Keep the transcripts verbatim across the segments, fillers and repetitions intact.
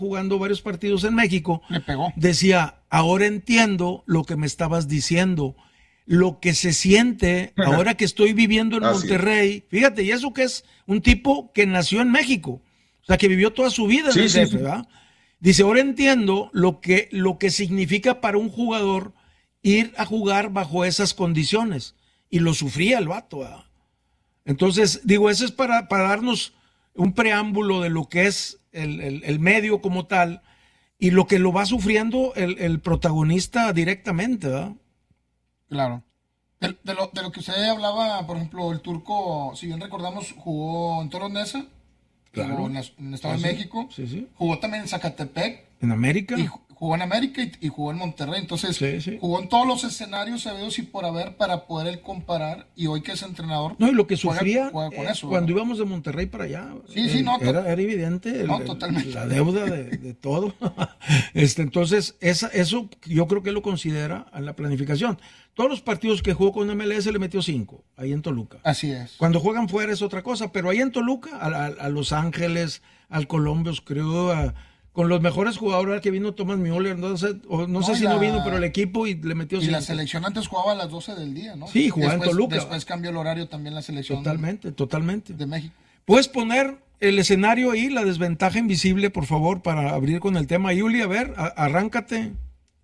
jugando varios partidos en México, Le pegó. decía, ahora entiendo lo que me estabas diciendo, lo que se siente ahora que estoy viviendo en Así es. Monterrey. Fíjate, y eso que es un tipo que nació en México, o sea, que vivió toda su vida en Sí, el sí, D F, sí. ¿verdad? Dice, ahora entiendo lo que, lo que significa para un jugador ir a jugar bajo esas condiciones. Y lo sufría el vato, ¿verdad? Entonces, digo, eso es para, para darnos un preámbulo de lo que es el, el, el medio como tal y lo que lo va sufriendo el, el protagonista directamente, ¿verdad? Claro. De, de lo, de lo que usted hablaba, por ejemplo, el Turco, si bien recordamos, jugó en Toros Neza, Claro. jugó en, la- en el Estado Ah, de sí. México, Sí, sí. jugó también en Zacatepec, En América. y ju- jugó en América y, y jugó en Monterrey. Entonces, Sí, sí. jugó en todos los escenarios sabidos y por haber para poder él comparar. Y hoy que es entrenador, No, y lo que juega- sufría juega con eh, eso, cuando ¿verdad? íbamos de Monterrey para allá. Sí, sí, eh, no, to- era, era evidente el- no, el- totalmente. la deuda de, de todo. este, entonces, esa, eso yo creo que él lo considera en la planificación. Todos los partidos que jugó con M L S le metió cinco, ahí en Toluca. Así es. Cuando juegan fuera es otra cosa, pero ahí en Toluca, a, a- a Los Ángeles, al Columbus Crew, a- con los mejores jugadores que vino Thomas Müller, no sé, o no sé No, y si no la- vino, pero el equipo y le metió Y la cinco. selección antes jugaba a las doce del día, ¿no? Sí, jugaba en Después- Toluca. Después cambió el horario también la selección Totalmente, totalmente. de México. ¿Puedes poner el escenario ahí, la desventaja invisible, por favor, para abrir con el tema? Yuli, a ver, a- arráncate.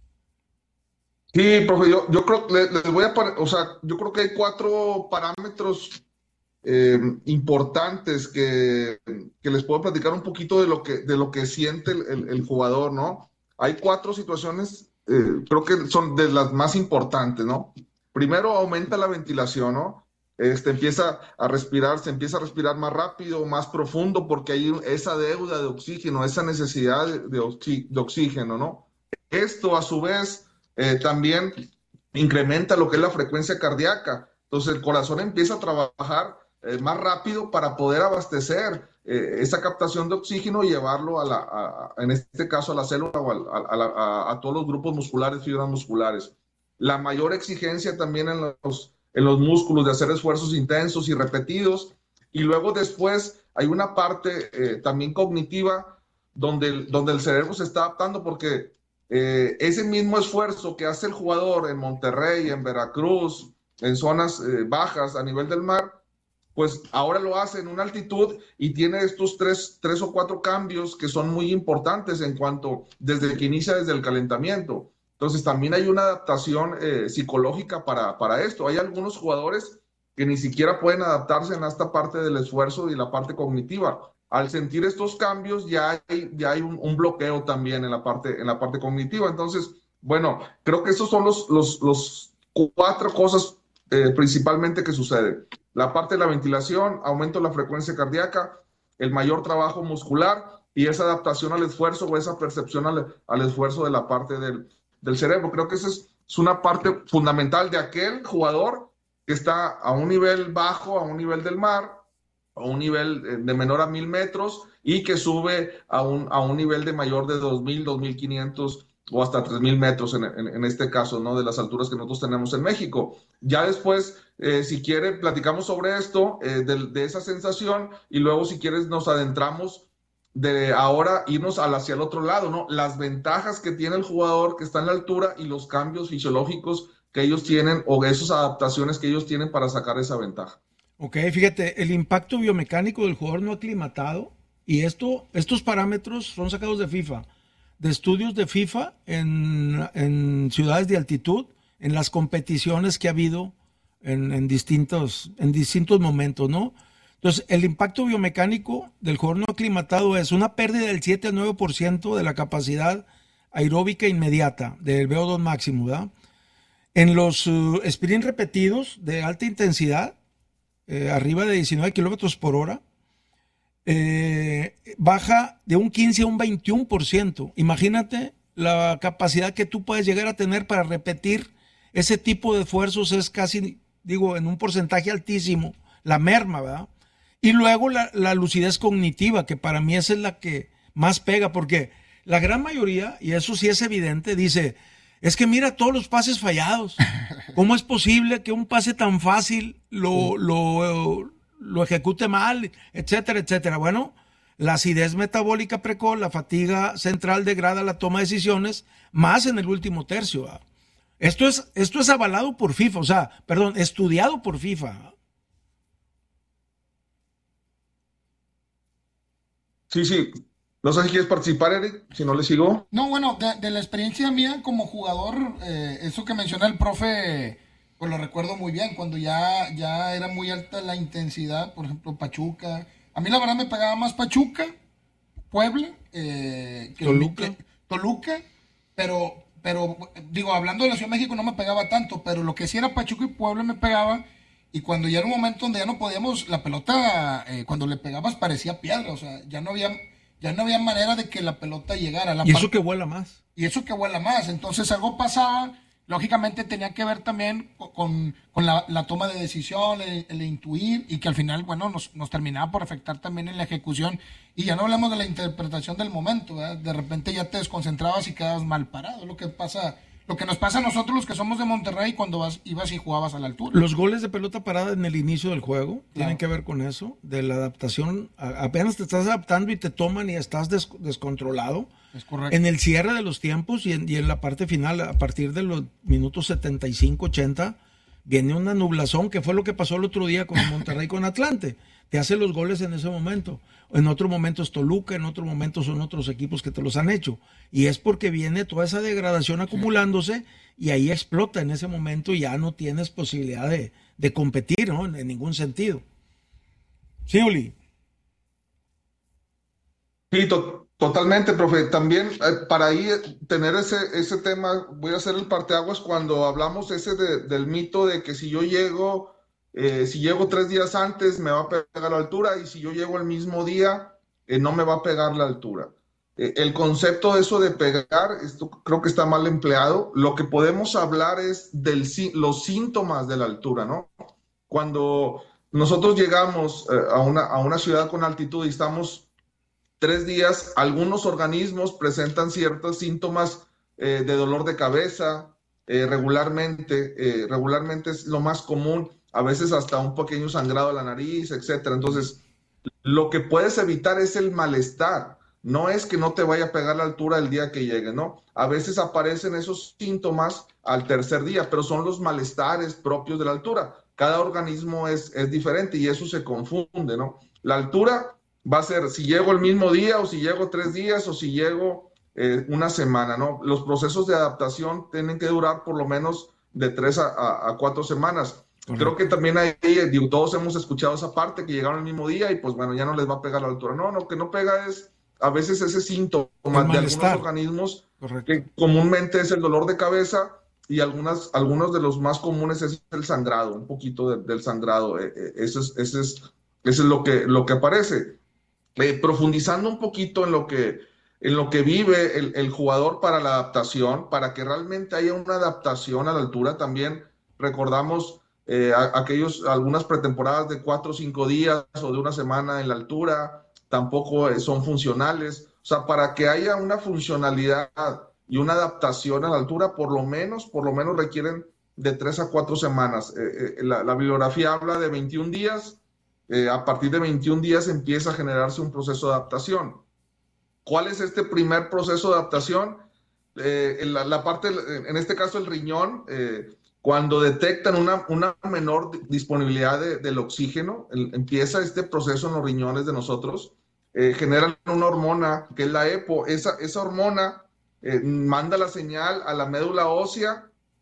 Sí, profe, yo, yo creo que le- les voy a poner, o sea, yo creo que hay cuatro parámetros eh, importantes que, que les puedo platicar un poquito de lo que, de lo que siente el, el- el jugador, ¿no? Hay cuatro situaciones, eh, creo que son de las más importantes, ¿no? Primero, aumenta la ventilación, ¿no? Este, empieza a respirar, se empieza a respirar más rápido, más profundo, porque hay esa deuda de oxígeno, esa necesidad de, de oxi- de oxígeno, ¿no? Esto, a su vez, eh, también incrementa lo que es la frecuencia cardíaca. Entonces, el corazón empieza a trabajar eh, más rápido para poder abastecer eh, esa captación de oxígeno y llevarlo a la, a, a, en este caso a la célula o a, a, a, a todos los grupos musculares, fibras musculares. La mayor exigencia también en los, en los músculos de hacer esfuerzos intensos y repetidos. Y luego después hay una parte eh, también cognitiva donde el, donde el cerebro se está adaptando porque eh, ese mismo esfuerzo que hace el jugador en Monterrey, en Veracruz, en zonas eh, bajas a nivel del mar, pues ahora lo hace en una altitud y tiene estos tres, tres o cuatro cambios que son muy importantes en cuanto, desde que inicia, desde el calentamiento. Entonces también hay una adaptación eh, psicológica para, para esto. Hay algunos jugadores que ni siquiera pueden adaptarse en esta parte del esfuerzo y la parte cognitiva. Al sentir estos cambios ya hay, ya hay un, un bloqueo también en la parte, en la parte cognitiva. Entonces, bueno, creo que esos son los, los, los cuatro cosas eh, principalmente que suceden. La parte de la ventilación, aumento de la frecuencia cardíaca, el mayor trabajo muscular y esa adaptación al esfuerzo o esa percepción al, al esfuerzo de la parte del, del cerebro. Creo que esa es, es una parte fundamental de aquel jugador que está a un nivel bajo, a un nivel del mar, a un nivel de menor a mil metros y que sube a un, a un nivel de mayor de dos mil, dos mil quinientos o hasta tres mil metros en, en, en este caso, ¿no? De las alturas que nosotros tenemos en México. Ya después, eh, si quiere, platicamos sobre esto, eh, de, de esa sensación y luego, si quieres, nos adentramos de ahora irnos hacia el otro lado, ¿no? Las ventajas que tiene el jugador que está en la altura y los cambios fisiológicos que ellos tienen o esas adaptaciones que ellos tienen para sacar esa ventaja. Ok, fíjate, el impacto biomecánico del jugador no aclimatado, y esto, estos parámetros son sacados de FIFA, de estudios de FIFA en, en ciudades de altitud, en las competiciones que ha habido en, en, distintos, en distintos momentos, ¿no? Entonces, el impacto biomecánico del jugador no aclimatado es una pérdida del siete al nueve por ciento de la capacidad aeróbica inmediata del V O dos máximo, ¿verdad? En los uh, sprint repetidos de alta intensidad, eh, arriba de diecinueve kilómetros por hora, eh, baja de un quince a un veintiuno por ciento. Imagínate la capacidad que tú puedes llegar a tener para repetir ese tipo de esfuerzos, es casi, digo, en un porcentaje altísimo, la merma, ¿verdad? Y luego la, la lucidez cognitiva, que para mí esa es la que más pega, porque la gran mayoría, y eso sí es evidente, dice, es que mira todos los pases fallados. ¿Cómo es posible que un pase tan fácil lo, lo, lo ejecute mal, etcétera, etcétera? Bueno, La acidez metabólica precoz, la fatiga central degrada la toma de decisiones, más en el último tercio. ¿verdad? Esto es, esto es avalado por FIFA, o sea, perdón, estudiado por FIFA. Sí, sí. No sé si quieres participar, Eric, si no le sigo. No, bueno, de, de la experiencia mía como jugador, eh, eso que menciona el profe, pues lo recuerdo muy bien, cuando ya, ya era muy alta la intensidad, por ejemplo, Pachuca. A mí la verdad me pegaba más Pachuca, Puebla, eh, que Toluca. que- Toluca, pero, pero digo, hablando de la Ciudad de México no me pegaba tanto, pero lo que sí era Pachuca y Puebla me pegaba, y cuando ya era un momento donde ya no podíamos, la pelota, eh, cuando le pegabas parecía piedra, o sea, ya no había, ya no había manera de que la pelota llegara. La Y par- eso que vuela más. y eso que vuela más. Entonces algo pasaba, lógicamente tenía que ver también co- con, con la, la toma de decisión, el, el intuir, y que al final, bueno, nos, nos terminaba por afectar también en la ejecución. Y ya no hablamos de la interpretación del momento, ¿verdad? De repente ya te desconcentrabas y quedabas mal parado. Lo que pasa, lo que nos pasa a nosotros los que somos de Monterrey cuando vas, ibas y jugabas a la altura. Los goles de pelota parada en el inicio del juego tienen que ver con eso, de la adaptación. A- apenas te estás adaptando y te toman y estás des- descontrolado. Es correcto. En el cierre de los tiempos y en, y en la parte final, a partir de los minutos setenta y cinco, ochenta, viene una nublazón, que fue lo que pasó el otro día con Monterrey con Atlante. Te hace los goles en ese momento. En otro momento es Toluca, en otro momento son otros equipos que te los han hecho. Y es porque viene toda esa degradación acumulándose y ahí explota en ese momento y ya no tienes posibilidad de, de competir, ¿no? En, en ningún sentido. Sí, Uli. Sí, to- totalmente, profe. También eh, para ahí eh, tener ese, ese tema, voy a hacer el parteaguas cuando hablamos ese de- del mito de que si yo llego, eh, si llego tres días antes me va a pegar la altura y si yo llego el mismo día eh, no me va a pegar la altura. Eh, el concepto de eso de pegar, esto creo que está mal empleado. Lo que podemos hablar es de los síntomas de la altura, ¿no? Cuando nosotros llegamos eh, a una, a una ciudad con altitud y estamos tres días, algunos organismos presentan ciertos síntomas eh, de dolor de cabeza eh, regularmente, eh, regularmente es lo más común, a veces hasta un pequeño sangrado de la nariz, etcétera. Entonces, lo que puedes evitar es el malestar, no es que no te vaya a pegar la altura el día que llegue, ¿no? A veces aparecen esos síntomas al tercer día, pero son los malestares propios de la altura. Cada organismo es, es diferente y eso se confunde, ¿no? La altura va a ser si llego el mismo día o si llego tres días o si llego eh, una semana, ¿no? Los procesos de adaptación tienen que durar por lo menos de tres a, a, a cuatro semanas. Correcto. Creo que también ahí, digo, todos hemos escuchado esa parte, que llegaron el mismo día y pues bueno, ya no les va a pegar la altura. No, lo que no pega es a veces ese síntoma de algunos organismos, correcto, que comúnmente es el dolor de cabeza y algunas, algunos de los más comunes es el sangrado, un poquito de, del sangrado. Eh, eh, eso es, eso es, eso es lo, que, lo que aparece. Eh, profundizando un poquito en lo que, en lo que vive el, el jugador para la adaptación, para que realmente haya una adaptación a la altura, también recordamos eh, a, aquellos, algunas pretemporadas de cuatro o cinco días o de una semana en la altura, tampoco eh, son funcionales. O sea, para que haya una funcionalidad y una adaptación a la altura, por lo menos, por lo menos requieren de tres a cuatro semanas. Eh, eh, la, la bibliografía habla de veintiún días. Eh, a partir de veintiún días empieza a generarse un proceso de adaptación. ¿Cuál es este primer proceso de adaptación? Eh, en la, la parte, en este caso el riñón, eh, cuando detectan una, una menor disponibilidad de, del oxígeno, el, empieza este proceso en los riñones de nosotros, eh, generan una hormona que es la EPO. Esa, esa hormona eh, manda la señal a la médula ósea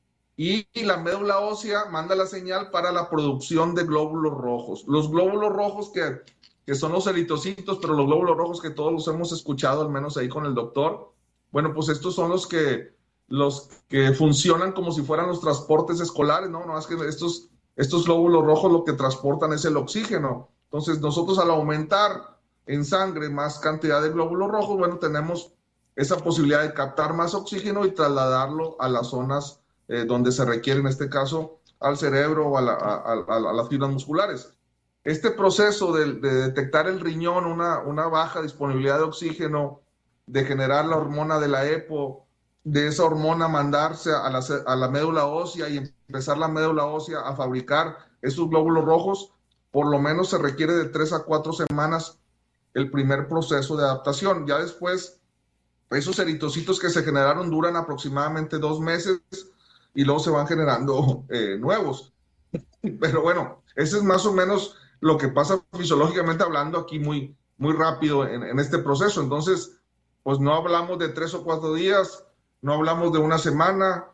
y la médula ósea manda la señal para la producción de glóbulos rojos. Los glóbulos rojos que, que son los eritrocitos, pero los glóbulos rojos que todos los hemos escuchado, al menos ahí con el doctor, bueno, pues estos son los que, los que funcionan como si fueran los transportes escolares, ¿no? No es que estos, estos glóbulos rojos lo que transportan es el oxígeno. Entonces nosotros al aumentar en sangre más cantidad de glóbulos rojos, bueno, tenemos esa posibilidad de captar más oxígeno y trasladarlo a las zonas Eh, donde se requiere, en este caso, al cerebro o a, la, a, a, a las fibras musculares. Este proceso de, de detectar el riñón, una, una baja disponibilidad de oxígeno, de generar la hormona de la EPO, de esa hormona mandarse a la, a la médula ósea y empezar la médula ósea a fabricar esos glóbulos rojos, por lo menos se requiere de tres a cuatro semanas el primer proceso de adaptación. Ya después, esos eritrocitos que se generaron duran aproximadamente dos meses y luego se van generando eh, nuevos. Pero bueno, ese es más o menos lo que pasa fisiológicamente hablando aquí muy, muy rápido en, en este proceso. Entonces, pues no hablamos de tres o cuatro días, no hablamos de una semana,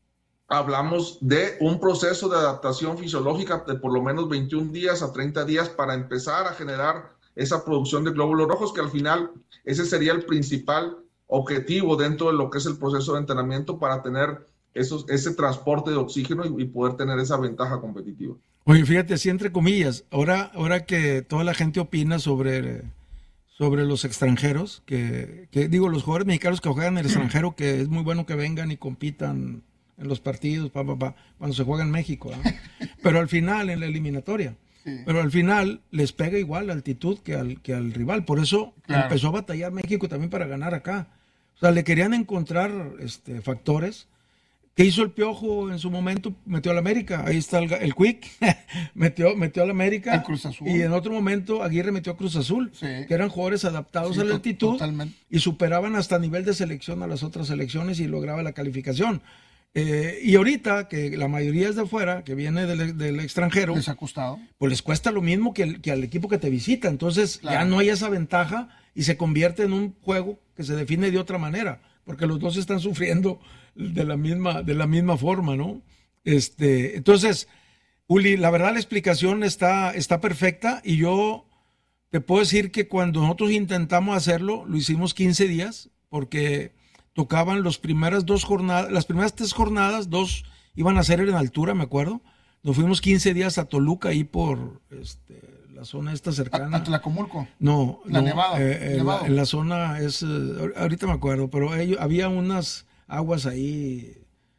hablamos de un proceso de adaptación fisiológica de por lo menos veintiún días a treinta días para empezar a generar esa producción de glóbulos rojos, que al final ese sería el principal objetivo dentro de lo que es el proceso de entrenamiento para tener esos, ese transporte de oxígeno y, y poder tener esa ventaja competitiva. Oye, fíjate, así entre comillas, ahora, ahora que toda la gente opina sobre, sobre los extranjeros, que, que digo, los jugadores mexicanos que juegan en el extranjero, que es muy bueno que vengan y compitan en los partidos, pa, pa, pa, cuando se juega en México, ¿eh? Pero al final, en la eliminatoria, sí. Pero al final les pega igual la altitud que al, que al rival, por eso claro. Empezó a batallar México también para ganar acá. O sea, le querían encontrar este, factores. ¿Qué hizo el Piojo en su momento? Metió al América, ahí está el, el Quick, metió, metió al América. El Cruz Azul. Y en otro momento Aguirre metió a Cruz Azul, sí. Que eran jugadores adaptados sí, a la altitud totalmente. Y superaban hasta nivel de selección a las otras selecciones y lograba la calificación. Eh, y ahorita, que la mayoría es de fuera, que viene del, del extranjero, les ha costado. Pues les cuesta lo mismo que, el, que al equipo que te visita. Entonces claro. Ya no hay esa ventaja y se convierte en un juego que se define de otra manera, porque los dos están sufriendo de la misma, de la misma forma, ¿no? Este, entonces, Uli, la verdad la explicación está, está perfecta y yo te puedo decir que cuando nosotros intentamos hacerlo, lo hicimos quince días, porque tocaban las primeras dos jornadas, las primeras tres jornadas, dos iban a ser en altura, me acuerdo. Nos fuimos quince días a Toluca, ahí por este, la zona esta cercana. ¿A, a Tlacomulco? No, la no, Nevada. Eh, en, la, en la zona es, ahorita me acuerdo, pero ellos, había unas aguas ahí,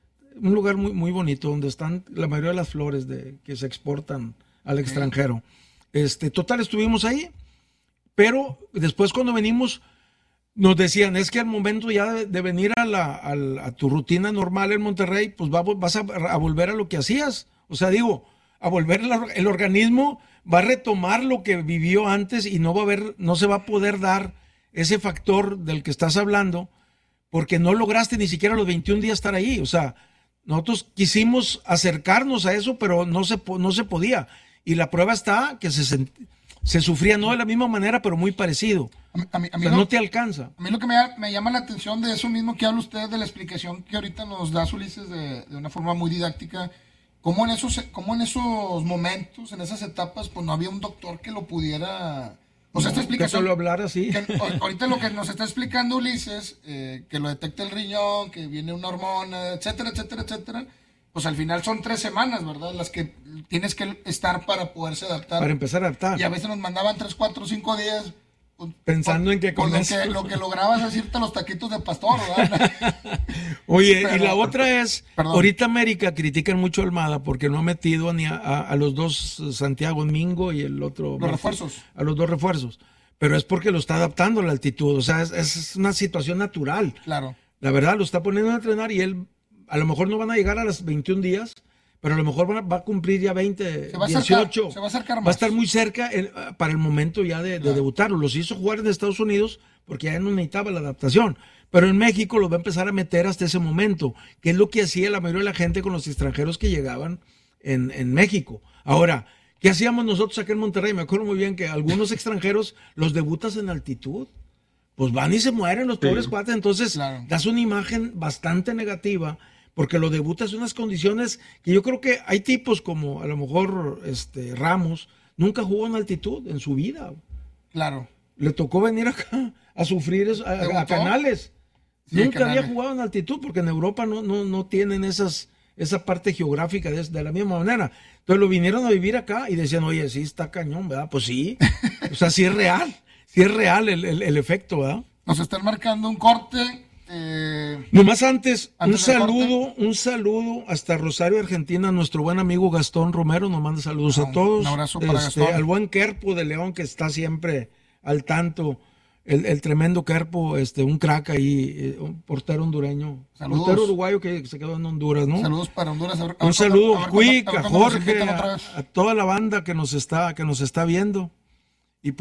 un lugar muy, muy bonito donde están la mayoría de las flores de, que se exportan al okay. extranjero. Este, total, estuvimos ahí, pero después cuando venimos nos decían, es que al momento ya de, de venir a, la, a, la, a tu rutina normal en Monterrey, pues va, vas a, a volver a lo que hacías. O sea, digo, a volver, el, el organismo va a retomar lo que vivió antes y no va a haber, no se va a poder dar ese factor del que estás hablando, porque no lograste ni siquiera los veintiún días estar ahí. O sea, nosotros quisimos acercarnos a eso, pero no se, no se podía. Y la prueba está que se, se sufría no de la misma manera, pero muy parecido. A mí, a mí, a mí o sea, lo, no te alcanza. A mí lo que me, me llama la atención de eso mismo que habla usted, de la explicación que ahorita nos da Ulises de, de una forma muy didáctica, cómo en, esos, cómo en esos momentos, en esas etapas, pues no había un doctor que lo pudiera... O sea, no, esta explicación. Que solo hablar así. Que, ahorita lo que nos está explicando Ulises, eh, que lo detecta el riñón, que viene una hormona, etcétera, etcétera, etcétera. Pues al final son tres semanas, ¿verdad? Las que tienes que estar para poderse adaptar. Para empezar a adaptar. Y a veces nos mandaban tres, cuatro, cinco días. Pues, pensando por, en que con lo eso... que lo que lograbas es irte a los taquitos de pastor, ¿verdad? Oye, Pero, y la otra es, perdón. Ahorita América critican mucho a Almada porque no ha metido ni a, a, a los dos, Santiago Mingo y el otro... Los refuerzos. A los dos refuerzos. Pero es porque lo está adaptando a la altitud, o sea, es, es una situación natural. Claro. La verdad, lo está poniendo a entrenar y él, a lo mejor no van a llegar a los veintiún días, pero a lo mejor va, va a cumplir ya veinte, se va dieciocho. Acercar, se va a acercar más. Va a estar muy cerca en, para el momento ya de, de claro. debutarlo. Los hizo jugar en Estados Unidos porque ya no necesitaba la adaptación. Pero en México los va a empezar a meter hasta ese momento, que es lo que hacía la mayoría de la gente con los extranjeros que llegaban en, en México. Ahora, ¿qué hacíamos nosotros aquí en Monterrey? Me acuerdo muy bien que algunos extranjeros los debutas en altitud. Pues van y se mueren los pobres sí. cuates. Entonces, claro. das una imagen bastante negativa porque lo debutas en unas condiciones que yo creo que hay tipos como a lo mejor este Ramos, nunca jugó en altitud en su vida. Claro. Le tocó venir acá a sufrir eso, a, a Canales. Sí, nunca Canales. Había jugado en altitud porque en Europa no, no, no tienen esas... esa parte geográfica de, de la misma manera. Entonces lo vinieron a vivir acá y decían, oye, sí está cañón, ¿verdad? Pues sí, o sea, sí es real, sí es real el, el, el efecto, ¿verdad? Nos están marcando un corte. Eh... Nomás antes, antes un saludo, corte. un saludo hasta Rosario, Argentina, nuestro buen amigo Gastón Romero, nos manda saludos ah, a todos. Un abrazo para este, Gastón. Al buen Kerpo de León, que está siempre al tanto. El, el tremendo Kerpo, este, un crack ahí, un portero hondureño, saludos. Portero uruguayo que se quedó en Honduras, ¿no? Saludos para Honduras. A ver, un saludo a Quick, a, a, Jorge, a, a toda la banda que nos está, que nos está viendo. Y pues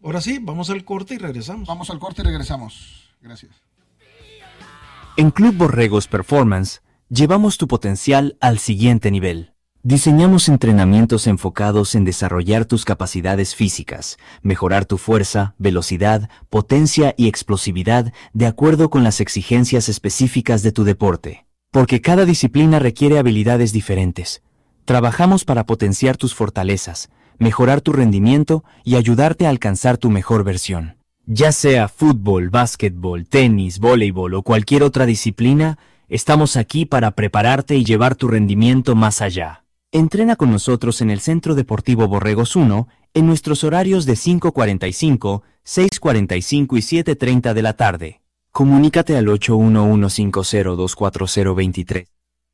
ahora sí, vamos al corte y regresamos. Vamos al corte y regresamos. Gracias. En Club Borregos Performance, llevamos tu potencial al siguiente nivel. Diseñamos entrenamientos enfocados en desarrollar tus capacidades físicas, mejorar tu fuerza, velocidad, potencia y explosividad de acuerdo con las exigencias específicas de tu deporte. Porque cada disciplina requiere habilidades diferentes. Trabajamos para potenciar tus fortalezas, mejorar tu rendimiento y ayudarte a alcanzar tu mejor versión. Ya sea fútbol, básquetbol, tenis, voleibol o cualquier otra disciplina, estamos aquí para prepararte y llevar tu rendimiento más allá. Entrena con nosotros en el Centro Deportivo Borregos uno en nuestros horarios de cinco cuarenta y cinco, seis cuarenta y cinco y siete treinta de la tarde. Comunícate al ocho uno uno cinco cero dos cuatro cero dos tres.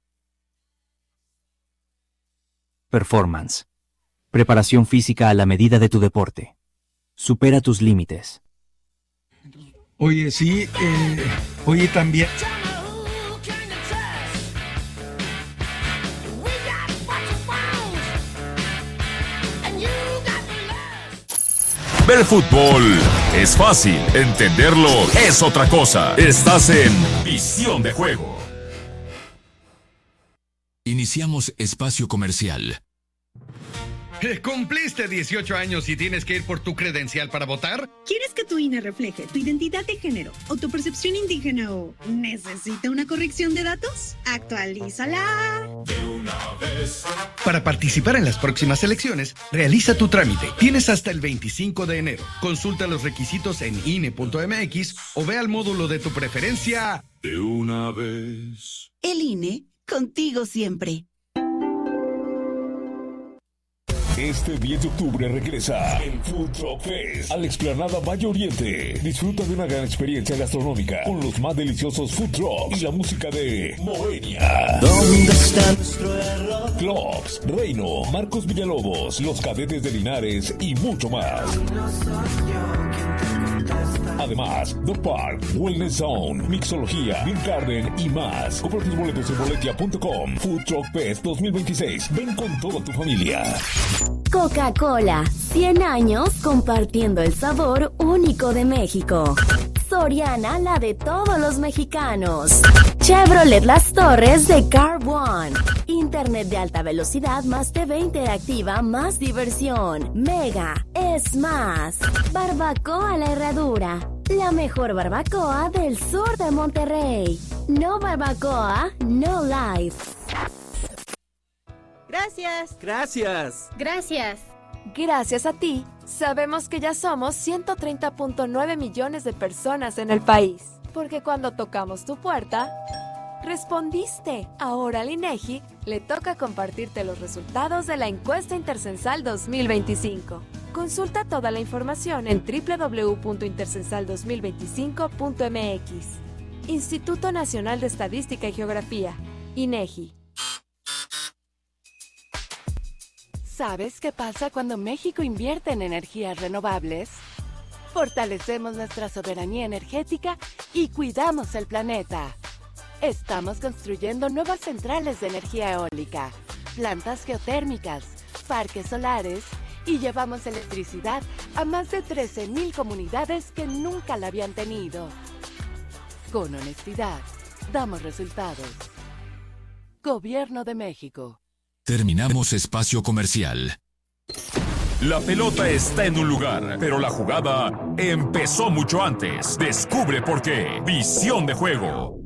Performance. Preparación física a la medida de tu deporte. Supera tus límites. Oye, sí, eh, oye, también... Ver fútbol es fácil, entenderlo es otra cosa. Estás en Visión de Juego. Iniciamos espacio comercial. ¿Cumpliste dieciocho años y tienes que ir por tu credencial para votar? ¿Quieres que tu I N E refleje tu identidad de género o tu percepción indígena o necesita una corrección de datos? ¡Actualízala! De una vez. Para participar en las próximas elecciones, realiza tu trámite. Tienes hasta el veinticinco de enero. Consulta los requisitos en I N E punto M X o ve al módulo de tu preferencia. De una vez. El I N E, contigo siempre. Este diez de octubre regresa el Food Truck Fest a la explanada Valle Oriente. Disfruta de una gran experiencia gastronómica con los más deliciosos food trucks y la música de Moenia. ¿Dónde está nuestro error? Clocks, Reino, Marcos Villalobos, Los Cadetes de Linares y mucho más. Además, The Park, Wellness Zone, Mixología, Beer Garden y más. Compra tus boletos en boletia punto com. Food Truck Fest dos mil veintiséis. Ven con toda tu familia. Coca-Cola, cien años compartiendo el sabor único de México. Soriana, la de todos los mexicanos. Chevrolet Las Torres de Car One. Internet de alta velocidad más T V interactiva más diversión. Mega es más. Barbacoa La Herradura. La mejor barbacoa del sur de Monterrey. No barbacoa, no life. Gracias. Gracias. Gracias. Gracias a ti, sabemos que ya somos ciento treinta punto nueve millones de personas en el país. Porque cuando tocamos tu puerta, respondiste. Ahora al INEGI le toca compartirte los resultados de la encuesta Intercensal dos mil veinticinco. Consulta toda la información en doble u doble u doble u punto intercensal dos mil veinticinco punto m x. Instituto Nacional de Estadística y Geografía, INEGI. ¿Sabes qué pasa cuando México invierte en energías renovables? Fortalecemos nuestra soberanía energética y cuidamos el planeta. Estamos construyendo nuevas centrales de energía eólica, plantas geotérmicas, parques solares y llevamos electricidad a más de trece mil comunidades que nunca la habían tenido. Con honestidad, damos resultados. Gobierno de México. Terminamos espacio comercial. La pelota está en un lugar, pero la jugada empezó mucho antes. Descubre por qué. Visión de Juego.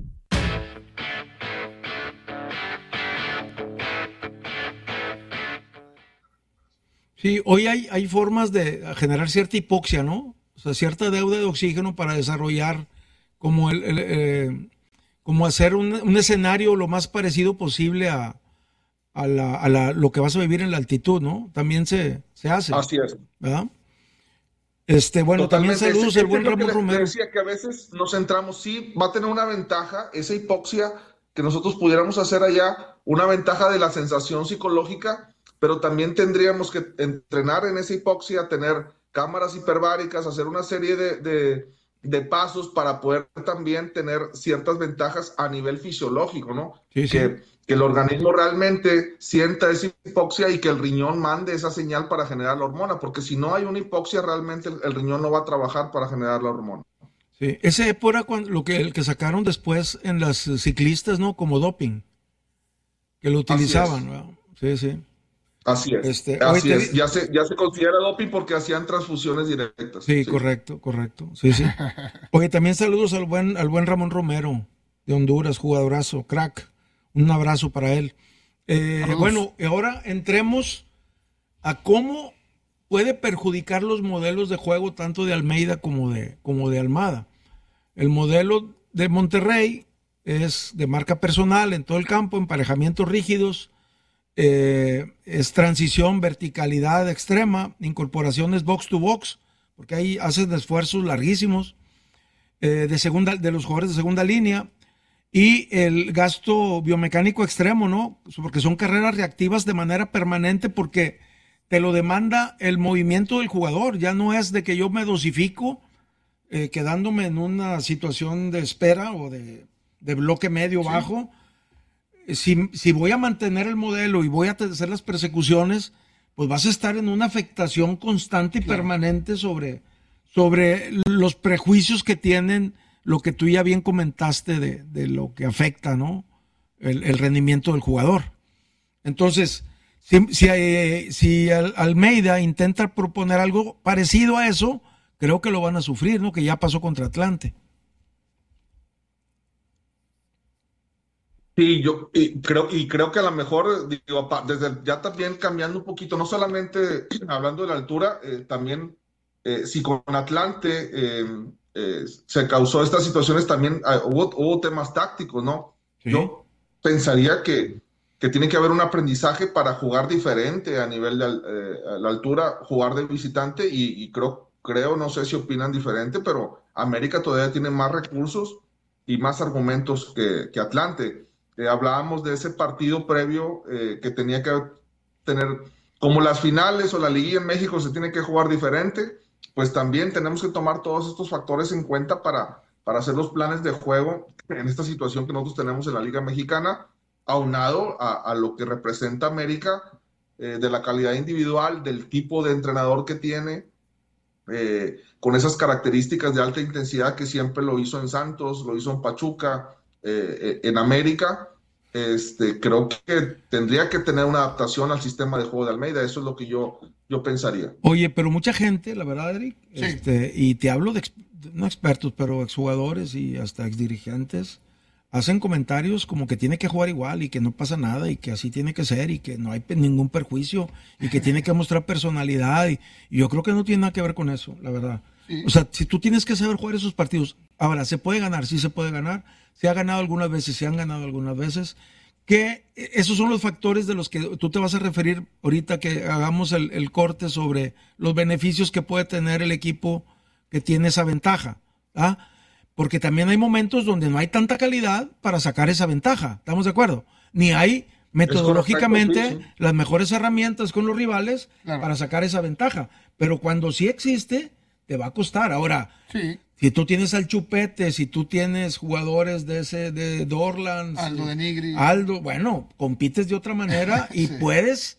Sí, hoy hay, hay formas de generar cierta hipoxia, ¿no? O sea, cierta deuda de oxígeno para desarrollar como el, el eh, como hacer un, un escenario lo más parecido posible a A, la, a la, lo que vas a vivir en la altitud, ¿no? También se, se hace. Así es. ¿Verdad? Este, bueno, Totalmente. también saludos el buen Ramón Ramón Romero. Decía que a veces nos centramos, sí, va a tener una ventaja, esa hipoxia que nosotros pudiéramos hacer allá, una ventaja de la sensación psicológica, pero también tendríamos que entrenar en esa hipoxia, tener cámaras hiperbáricas, hacer una serie de, de, de pasos para poder también tener ciertas ventajas a nivel fisiológico, ¿no? Sí, sí. Que, que el organismo realmente sienta esa hipoxia y que el riñón mande esa señal para generar la hormona, porque si no hay una hipoxia, realmente el, el riñón no va a trabajar para generar la hormona. Sí, ese era cuando, lo que, el que sacaron después en las ciclistas, ¿no? Como doping, que lo utilizaban, ¿no? Sí, sí. Así es, Este, así oye, es. te... Ya se, ya se considera doping porque hacían transfusiones directas. Sí, sí, correcto, correcto. Sí, sí. Oye, también saludos al buen, al buen Ramón Romero de Honduras, jugadorazo, crack. Un abrazo para él. Eh, bueno, ahora entremos a cómo puede perjudicar los modelos de juego tanto de Almeida como de, como de Almada. El modelo de Monterrey es de marca personal en todo el campo, emparejamientos rígidos, eh, es transición, verticalidad extrema, incorporaciones box to box, porque ahí hacen esfuerzos larguísimos, eh, de, segunda, de los jugadores de segunda línea, y el gasto biomecánico extremo, ¿no? Porque son carreras reactivas de manera permanente porque te lo demanda el movimiento del jugador. Ya no es de que yo me dosifico eh, quedándome en una situación de espera o de, de bloque medio sí. bajo. Si, si voy a mantener el modelo y voy a hacer las persecuciones, pues vas a estar en una afectación constante y claro. permanente sobre, sobre los prejuicios que tienen, lo que tú ya bien comentaste de, de lo que afecta, ¿no? El, el rendimiento del jugador. Entonces, si, si, eh, si Almeida intenta proponer algo parecido a eso, creo que lo van a sufrir, ¿no? Que ya pasó contra Atlante. Sí, yo y creo, y creo que a lo mejor, digo, desde ya también cambiando un poquito, no solamente hablando de la altura, eh, también eh, si con Atlante eh, eh, se causó estas situaciones, también eh, hubo, hubo temas tácticos, ¿no? Sí. Yo pensaría que, que tiene que haber un aprendizaje para jugar diferente a nivel de eh, a la altura, jugar de visitante, y, y creo, creo, no sé si opinan diferente, pero América todavía tiene más recursos y más argumentos que, que Atlante. Eh, hablábamos de ese partido previo eh, que tenía que tener, como las finales o la liguilla en México se tiene que jugar diferente, pues también tenemos que tomar todos estos factores en cuenta para, para hacer los planes de juego en esta situación que nosotros tenemos en la Liga Mexicana, aunado a, a lo que representa América, eh, de la calidad individual, del tipo de entrenador que tiene, eh, con esas características de alta intensidad que siempre lo hizo en Santos, lo hizo en Pachuca, Eh, en América. Este, creo que tendría que tener una adaptación al sistema de juego de Almeida. Eso es lo que yo, yo pensaría. Oye, pero mucha gente, la verdad, Eric, sí. este, y te hablo de, no expertos, pero exjugadores y hasta exdirigentes, hacen comentarios como que tiene que jugar igual y que no pasa nada y que así tiene que ser y que no hay ningún perjuicio y que tiene que mostrar personalidad. Y, y yo creo que no tiene nada que ver con eso, la verdad. Sí. O sea, si tú tienes que saber jugar esos partidos, ahora, ¿se puede ganar? Sí se puede ganar. Se ha ganado algunas veces, se han ganado algunas veces. Que esos son los factores de los que tú te vas a referir ahorita que hagamos el, el corte sobre los beneficios que puede tener el equipo que tiene esa ventaja. ¿Ah? Porque también hay momentos donde no hay tanta calidad para sacar esa ventaja. ¿Estamos de acuerdo? Ni hay metodológicamente correcto, sí, sí. las mejores herramientas con los rivales claro. para sacar esa ventaja. Pero cuando sí existe, te va a costar. Ahora, sí. si tú tienes al Chupete, si tú tienes jugadores de ese, de Dorlan, Aldo de Nigri, Aldo, bueno, compites de otra manera y sí. puedes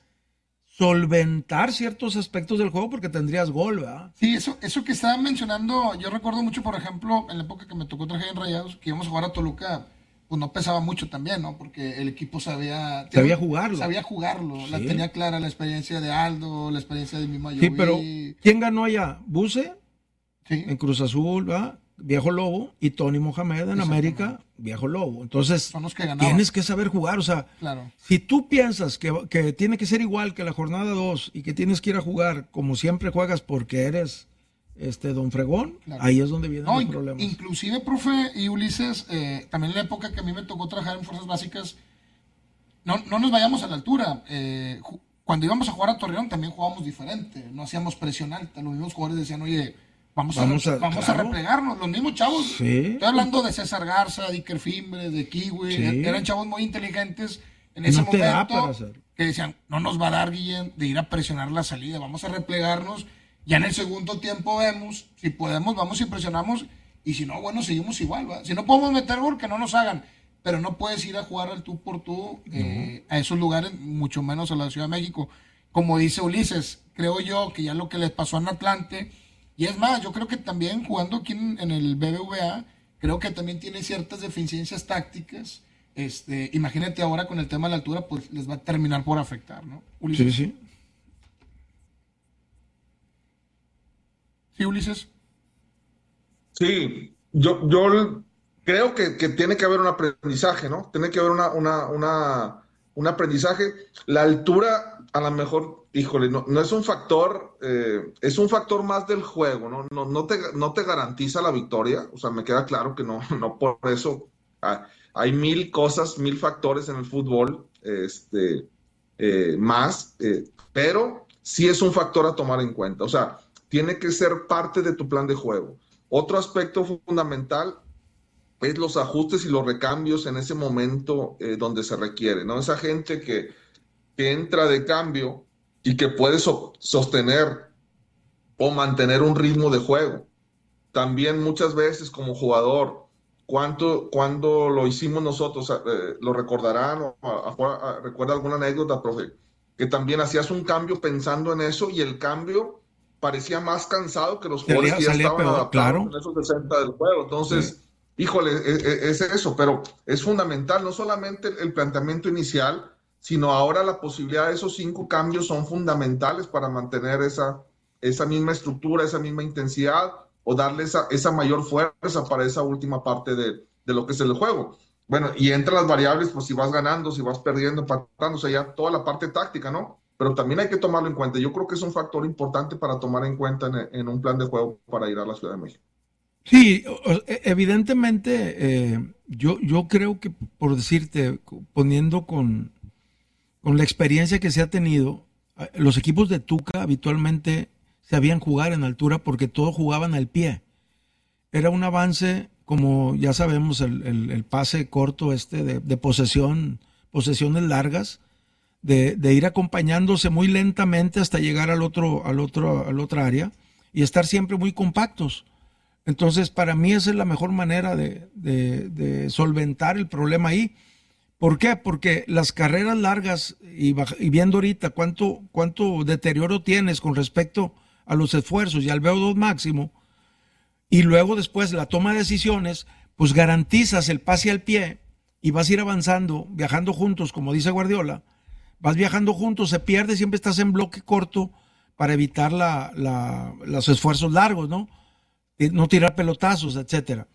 solventar ciertos aspectos del juego porque tendrías gol, ¿verdad? Sí, eso, eso que estaban mencionando, yo recuerdo mucho, por ejemplo, en la época que me tocó trabajar en Rayados, que íbamos a jugar a Toluca, pues no pesaba mucho también, ¿no? Porque el equipo sabía... Sabía jugarlo. Sabía jugarlo. Sí. La tenía clara la experiencia de Aldo, la experiencia del mismo Ayoví. Sí, pero ¿quién ganó allá? ¿Buse? Sí. En Cruz Azul, ¿verdad? Viejo Lobo, y Tony Mohamed en América, Viejo Lobo. Entonces, son los que tienes que saber jugar. O sea, claro. si tú piensas que, que tiene que ser igual que la jornada dos y que tienes que ir a jugar como siempre juegas porque eres este Don Fregón, claro. ahí es donde vienen no, los in- problemas. Inclusive, profe y Ulises, eh, también en la época que a mí me tocó trabajar en Fuerzas Básicas, no, no nos vayamos a la altura. Eh, ju- cuando íbamos a jugar a Torreón también jugábamos diferente, no hacíamos presión alta. Los mismos jugadores decían, oye, vamos, vamos, a, a, vamos claro. a replegarnos. Los mismos chavos, sí. estoy hablando de César Garza, de Iker Fimbres, de Kiwi, sí. eran chavos muy inteligentes en no ese te da para momento, hacer. que decían, no nos va a dar, Guillén, de ir a presionar la salida, vamos a replegarnos. Ya en el segundo tiempo vemos, si podemos, vamos y presionamos, y si no, bueno, seguimos igual, ¿va? Si no podemos meter gol, que no nos hagan, pero no puedes ir a jugar al tú por tú eh, a esos lugares, mucho menos a la Ciudad de México. Como dice Ulises, creo yo que ya lo que les pasó en Atlante, y es más, yo creo que también jugando aquí en, en el B B V A, creo que también tiene ciertas deficiencias tácticas. Este, imagínate ahora con el tema de la altura, pues les va a terminar por afectar, ¿no? Ulises. Sí, sí. Sí, Ulises. Sí, yo, yo creo que, que tiene que haber un aprendizaje, ¿no? Tiene que haber una, una, una, un aprendizaje. La altura, a lo mejor, híjole, no, no es un factor, eh, es un factor más del juego, ¿no? No, no, te, no te garantiza la victoria, o sea, me queda claro que no, no por eso. Ah, hay mil cosas, mil factores en el fútbol, este, eh, más, eh, pero sí es un factor a tomar en cuenta, o sea, tiene que ser parte de tu plan de juego. Otro aspecto fundamental es los ajustes y los recambios en ese momento eh, donde se requiere, ¿no? Esa gente que, que entra de cambio y que puede so- sostener o mantener un ritmo de juego. También muchas veces como jugador, ¿cuánto, cuando lo hicimos nosotros? Eh, ¿Lo recordarán? O, a, a, a, ¿recuerda alguna anécdota, profe? Que también hacías un cambio pensando en eso y el cambio parecía más cansado que los jugadores Salía, que ya salía estaban peor, adaptados claro. en esos sesenta del juego. Entonces, Sí. híjole, es, es eso, pero es fundamental, no solamente el, el planteamiento inicial, sino ahora la posibilidad de esos cinco cambios son fundamentales para mantener esa, esa misma estructura, esa misma intensidad, o darle esa, esa mayor fuerza para esa última parte de, de lo que es el juego. Bueno, y entran las variables, pues si vas ganando, si vas perdiendo, empatando, o sea, ya toda la parte táctica, ¿no? Pero también hay que tomarlo en cuenta. Yo creo que es un factor importante para tomar en cuenta en, en un plan de juego para ir a la Ciudad de México. Sí, o- e- evidentemente, eh, yo, yo creo que, por decirte, poniendo con, con la experiencia que se ha tenido, eh, los equipos de Tuca habitualmente sabían jugar en altura porque todos jugaban al pie. Era un avance, como ya sabemos, el, el- el pase corto este de, de posesión, posesiones largas, de, de ir acompañándose muy lentamente hasta llegar al otro, al otro, al otra área y estar siempre muy compactos. Entonces, para mí esa es la mejor manera de, de- de solventar el problema ahí. ¿Por qué? Porque las carreras largas, y, baj- y viendo ahorita cuánto, cuánto deterioro tienes con respecto a los esfuerzos y al V O dos máximo, y luego después la toma de decisiones, pues garantizas el pase al pie y vas a ir avanzando, viajando juntos, como dice Guardiola, vas viajando juntos, se pierde, siempre estás en bloque corto para evitar la, la- los esfuerzos largos, ¿no? Y no tirar pelotazos, etcétera.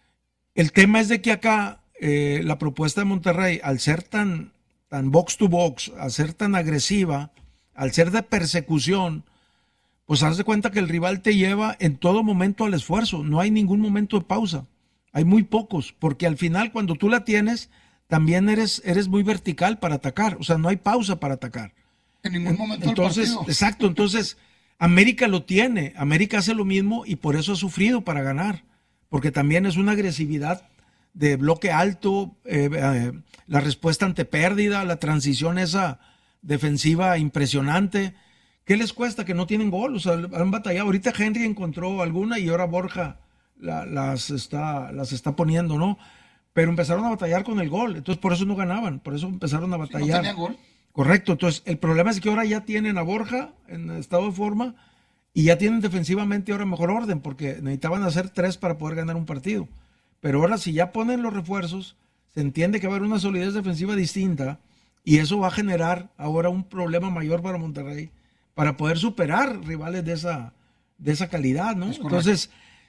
El tema es de que acá eh, la propuesta de Monterrey, al ser tan, tan box to box, al ser tan agresiva, al ser de persecución, pues haz de cuenta que el rival te lleva en todo momento al esfuerzo, no hay ningún momento de pausa, hay muy pocos, porque al final cuando tú la tienes, también eres, eres muy vertical para atacar, o sea, no hay pausa para atacar. En ningún momento Entonces, del partido. exacto, entonces América lo tiene, América hace lo mismo y por eso ha sufrido para ganar, porque también es una agresividad de bloque alto, eh, eh, la respuesta ante pérdida, la transición esa defensiva impresionante. ¿Qué les cuesta? Que no tienen gol, o sea, han batallado. Ahorita Henry encontró alguna y ahora Borja la- las, está, las está poniendo, ¿no? Pero empezaron a batallar con el gol, entonces por eso no ganaban, por eso empezaron a Si no batallar. tenían gol. Correcto, entonces el problema es que ahora ya tienen a Borja en estado de forma y ya tienen defensivamente ahora mejor orden porque necesitaban hacer tres para poder ganar un partido. Pero ahora si ya ponen los refuerzos, se entiende que va a haber una solidez defensiva distinta y eso va a generar ahora un problema mayor para Monterrey para poder superar rivales de esa, de esa calidad, ¿no? Es correcto. Entonces,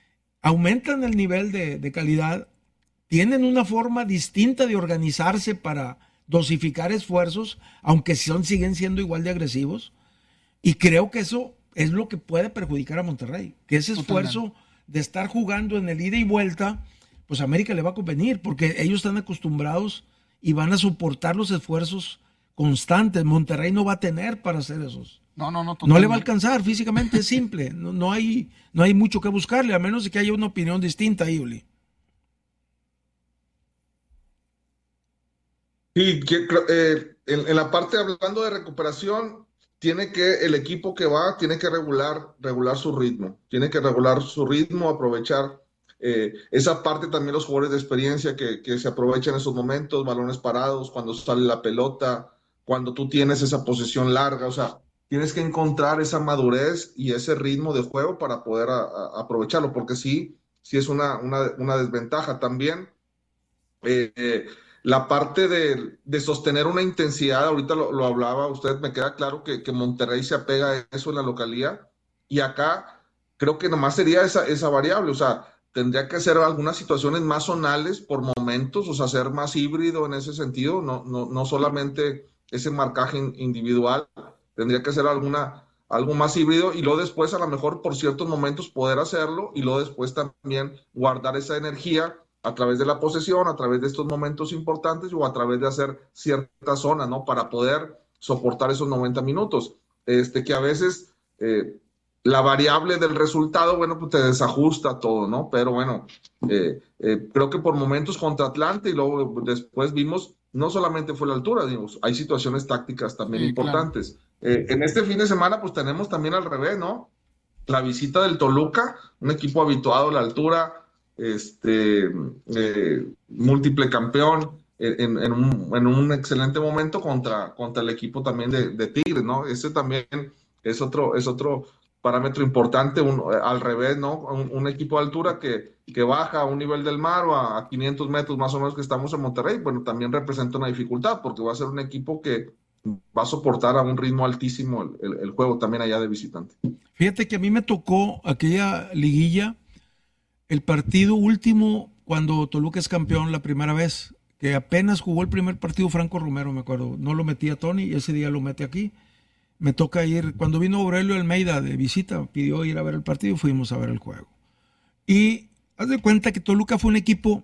aumentan el nivel de, de calidad, tienen una forma distinta de organizarse para dosificar esfuerzos, aunque son, siguen siendo igual de agresivos. Y creo que eso es lo que puede perjudicar a Monterrey, que ese esfuerzo Totalmente. de estar jugando en el ida y vuelta, pues a América le va a convenir, porque ellos están acostumbrados y van a soportar los esfuerzos constantes. Monterrey no va a tener para hacer esos. No, no, no. No le va a totalmente. alcanzar, físicamente es simple, no, no hay, no hay mucho que buscarle, a menos de que haya una opinión distinta ahí, Uli. Sí, que, creo- eh, en, en la parte hablando de recuperación, tiene que, el equipo que va, tiene que regular, regular su ritmo, tiene que regular su ritmo, aprovechar eh, esa parte también los jugadores de experiencia que, que se aprovechan en esos momentos, balones parados, cuando sale la pelota, cuando tú tienes esa posesión larga, o sea, tienes que encontrar esa madurez y ese ritmo de juego para poder a, a aprovecharlo, porque sí, sí es una, una, una desventaja también. Eh, eh, la parte de, de sostener una intensidad, ahorita lo, lo hablaba usted, me queda claro que, que Monterrey se apega a eso en la localía, y acá creo que nomás sería esa, esa variable, o sea, tendría que ser algunas situaciones más zonales por momentos, o sea, ser más híbrido en ese sentido, no, no, no solamente ese marcaje individual, tendría que ser alguna, algo más híbrido, y luego después a lo mejor por ciertos momentos poder hacerlo, y luego después también guardar esa energía a través de la posesión, a través de estos momentos importantes, o a través de hacer cierta zona, ¿no? Para poder soportar esos noventa minutos. Este, que a veces eh, la variable del resultado, bueno, pues te desajusta todo, ¿no? Pero bueno, eh, eh, creo que por momentos contra Atlante, y luego después vimos, no solamente fue la altura, digamos, hay situaciones tácticas también sí, importantes. Claro. Eh, en este fin de semana, pues tenemos también al revés, ¿no? La visita del Toluca, un equipo habituado a la altura, este eh, múltiple campeón en, en, un, en un excelente momento contra, contra el equipo también de, de Tigres, ¿no? Ese también es otro, es otro parámetro importante, un, al revés, ¿no? Un, un equipo de altura que, que baja a un nivel del mar o a, a quinientos metros más o menos que estamos en Monterrey, bueno, también representa una dificultad porque va a ser un equipo que va a soportar a un ritmo altísimo el, el, el juego también allá de visitante. Fíjate que a mí me tocó aquella liguilla, el partido último cuando Toluca es campeón la primera vez, que apenas jugó el primer partido Franco Romero, me acuerdo, no lo metía Tony y ese día lo mete aquí. Me toca ir, cuando vino Aurelio Almeida de visita, pidió ir a ver el partido y fuimos a ver el juego. Y haz de cuenta que Toluca fue un equipo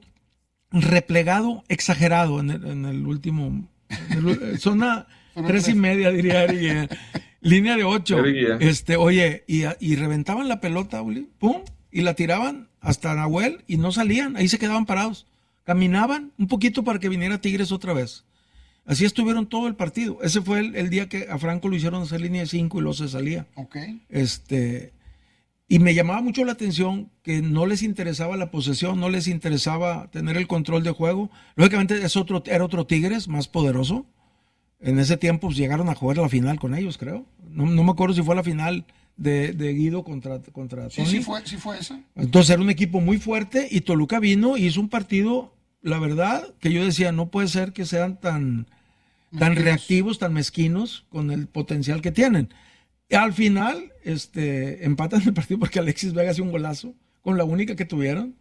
replegado, exagerado en el, en el último, en el, zona tres y media diría Ari, línea de ocho. Este, oye, y, y reventaban la pelota, pum, y la tiraban hasta Nahuel y no salían, ahí se quedaban parados. Caminaban un poquito para que viniera Tigres otra vez. Así estuvieron todo el partido. Ese fue el, el día que a Franco lo hicieron hacer línea de cinco y luego se salía. Okay. Este, y me llamaba mucho la atención que no les interesaba la posesión, no les interesaba tener el control de juego. Lógicamente es otro, era otro Tigres más poderoso. En ese tiempo pues, llegaron a jugar la final con ellos, creo. No, no me acuerdo si fue la final de, de Guido contra, contra Tony. Sí, sí fue, sí fue esa. Entonces era un equipo muy fuerte y Toluca vino y hizo un partido, la verdad, que yo decía, no puede ser que sean tan, tan reactivos, tan mezquinos con el potencial que tienen. Y al final, este, empatan el partido porque Alexis Vega hace un golazo con la única que tuvieron,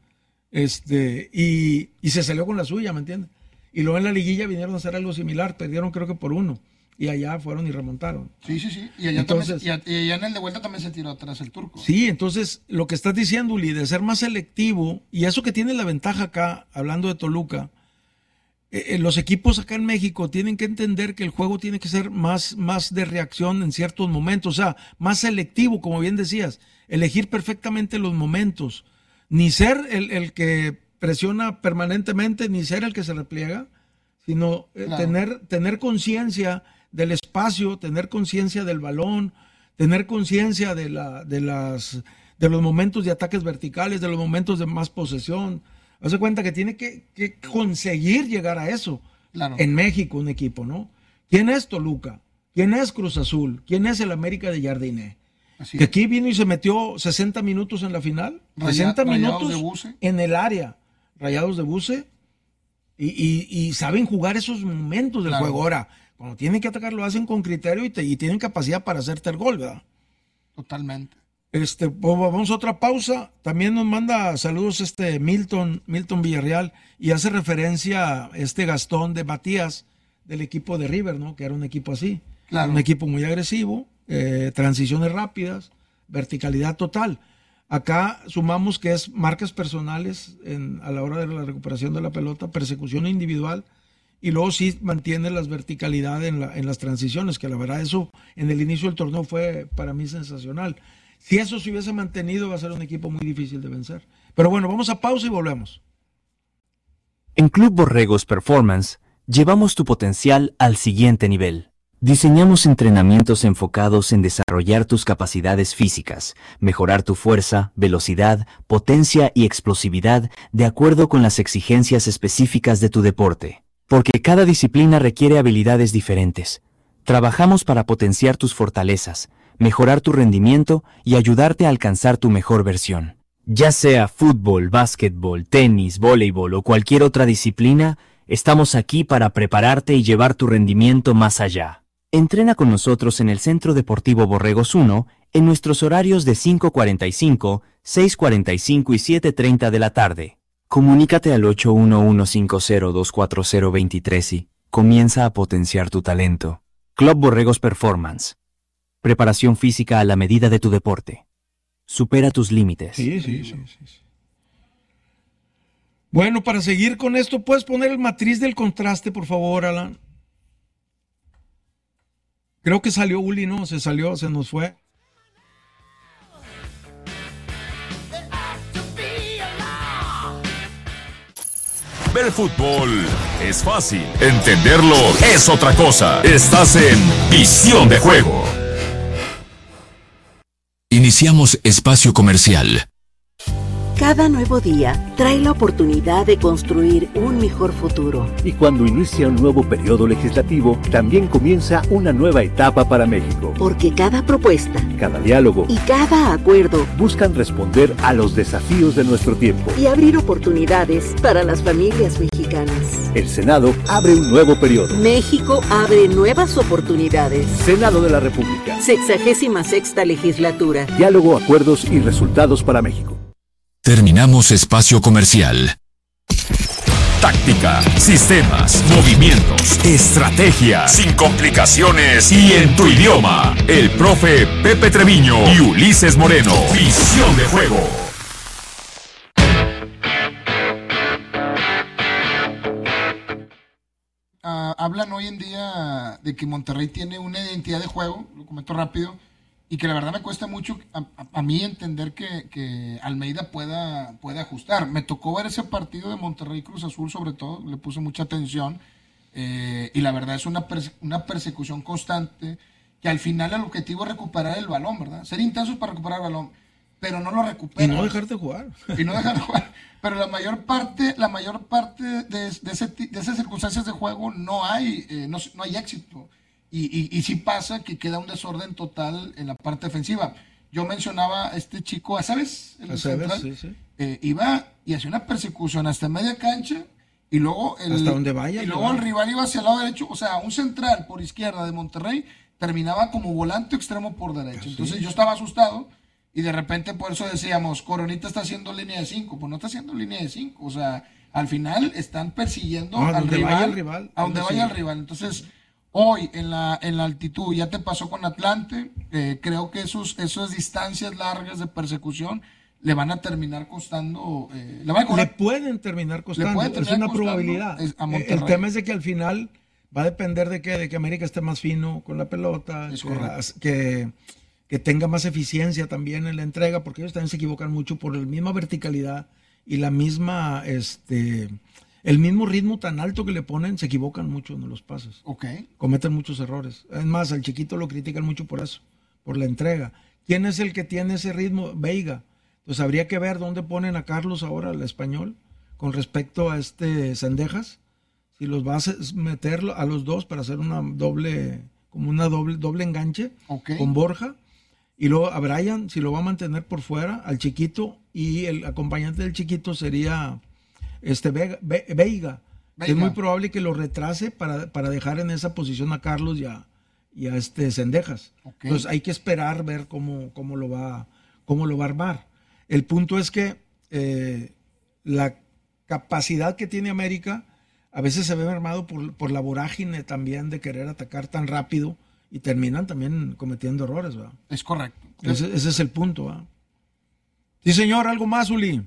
este, y, y se salió con la suya, ¿me entiendes? Y luego en la liguilla vinieron a hacer algo similar, perdieron creo que por uno. Y allá fueron y remontaron. Sí, sí, sí. Y allá, entonces, también, y allá en el de vuelta también se tiró atrás el turco. Sí, entonces lo que estás diciendo, Uli, de ser más selectivo, y eso que tiene la ventaja acá, hablando de Toluca, eh, los equipos acá en México tienen que entender que el juego tiene que ser más, más de reacción en ciertos momentos, o sea, más selectivo, como bien decías, elegir perfectamente los momentos, ni ser el, el que presiona permanentemente, ni ser el que se repliega, sino eh, claro. tener, tener conciencia del espacio, tener conciencia del balón, tener conciencia de, la, de, las, de los momentos de ataques verticales, de los momentos de más posesión. Haz de cuenta que tiene que, que conseguir llegar a eso. Claro. En México, un equipo, ¿no? ¿Quién es Toluca? ¿Quién es Cruz Azul? ¿Quién es el América de Jardiné? Así que aquí vino y se metió sesenta minutos en la final. Raya, sesenta minutos de buce. En el área. Rayados de buce. Y, y, y saben jugar esos momentos del claro. juego. Ahora, cuando tienen que atacar, lo hacen con criterio y, te, y tienen capacidad para hacerte el gol, ¿verdad? Totalmente. Este, pues vamos a otra pausa. También nos manda saludos este Milton, Milton Villarreal, y hace referencia a este Gastón de Matías del equipo de River, ¿no? Que era un equipo así. Claro. Un equipo muy agresivo, eh, transiciones rápidas, verticalidad total. Acá sumamos que es marcas personales en, a la hora de la recuperación de la pelota, persecución individual, y luego sí mantiene las verticalidades en, la, en las transiciones, que la verdad eso en el inicio del torneo fue para mí sensacional. Si eso se hubiese mantenido va a ser un equipo muy difícil de vencer. Pero bueno, vamos a pausa y volvemos. En Club Borregos Performance llevamos tu potencial al siguiente nivel. Diseñamos entrenamientos enfocados en desarrollar tus capacidades físicas, mejorar tu fuerza, velocidad, potencia y explosividad de acuerdo con las exigencias específicas de tu deporte. Porque cada disciplina requiere habilidades diferentes. Trabajamos para potenciar tus fortalezas, mejorar tu rendimiento y ayudarte a alcanzar tu mejor versión. Ya sea fútbol, básquetbol, tenis, voleibol o cualquier otra disciplina, estamos aquí para prepararte y llevar tu rendimiento más allá. Entrena con nosotros en el Centro Deportivo Borregos uno en nuestros horarios de cinco cuarenta y cinco, seis cuarenta y cinco y siete treinta de la tarde. Comunícate al ocho uno uno cinco cero dos cuatro cero dos tres y comienza a potenciar tu talento. Club Borregos Performance. Preparación física a la medida de tu deporte. Supera tus límites. Sí, sí, sí, sí, sí. Bueno, para seguir con esto, ¿puedes poner el matriz del contraste, por favor, Alan? Creo que salió Uli, ¿no? Se salió, se nos fue. Ver fútbol es fácil, entenderlo es otra cosa. Estás en Visión de Juego. Iniciamos espacio comercial. Cada nuevo día trae la oportunidad de construir un mejor futuro. Y cuando inicia un nuevo periodo legislativo, también comienza una nueva etapa para México. Porque cada propuesta, cada diálogo y cada acuerdo buscan responder a los desafíos de nuestro tiempo y abrir oportunidades para las familias mexicanas. El Senado abre un nuevo periodo. México abre nuevas oportunidades. Senado de la República. Sexagésima sexta legislatura. Diálogo, acuerdos y resultados para México. Terminamos espacio comercial. Táctica, sistemas, movimientos, estrategia, sin complicaciones y en tu idioma. El profe Pepe Treviño y Ulises Moreno. Visión de Juego. Uh, hablan hoy en día de que Monterrey tiene una identidad de juego, lo comento rápido, y que la verdad me cuesta mucho a, a, a mí entender que, que Almeida pueda, pueda ajustar. Me tocó ver ese partido de Monterrey Cruz Azul, sobre todo, le puse mucha atención, eh, y la verdad es una, perse- una persecución constante, que al final el objetivo es recuperar el balón, ¿verdad? Ser intensos para recuperar el balón, pero no lo recuperan. Y no dejar de jugar. Y no dejar de jugar. Pero la mayor parte, la mayor parte de, de, ese, de esas circunstancias de juego no hay, eh, no, no hay éxito. Y, y, y sí pasa que queda un desorden total en la parte defensiva. Yo mencionaba a este chico, ¿sabes? El central, sí, sí. Eh, iba y hacía una persecución hasta media cancha y luego el, hasta donde vaya. Y luego el rival iba hacia el lado derecho. O sea, un central por izquierda de Monterrey terminaba como volante extremo por derecha. Sí. Entonces yo estaba asustado y de repente por eso decíamos, Coronita está haciendo línea de cinco. Pues no está haciendo línea de cinco. O sea, al final están persiguiendo no, al rival, vaya el rival. A donde vaya el rival. Entonces... Hoy en la, en la altitud, ya te pasó con Atlante, eh, creo que esos, esas distancias largas de persecución le van a terminar costando. Eh, le, van a cobrar, le pueden terminar costando, pueden terminar es una costando probabilidad. Es, el tema es de que al final va a depender de que, de que América esté más fino con la pelota, es que, que, que tenga más eficiencia también en la entrega, porque ellos también se equivocan mucho por la misma verticalidad y la misma. este El mismo ritmo tan alto que le ponen, se equivocan mucho en los pases. Okay. Cometen muchos errores. Es más, al chiquito lo critican mucho por eso, por la entrega. ¿Quién es el que tiene ese ritmo? Veiga. Pues habría que ver dónde ponen a Carlos ahora, el español, con respecto a este Cendejas. Si los vas a meter a los dos para hacer una doble, como una doble, doble enganche, okay, con Borja. Y luego a Brian, si lo va a mantener por fuera, al chiquito, y el acompañante del chiquito sería... Este Vega, Ve, Veiga, Veiga. Que es muy probable que lo retrase para, para dejar en esa posición a Carlos y a, y a este Cendejas. Okay. Entonces hay que esperar ver cómo, cómo, lo va, cómo lo va a armar. El punto es que eh, la capacidad que tiene América a veces se ve armado por, por la vorágine también de querer atacar tan rápido y terminan también cometiendo errores, ¿verdad? Es correcto. Ese, ese es el punto, ¿verdad? Sí, señor, ¿algo más, Uli?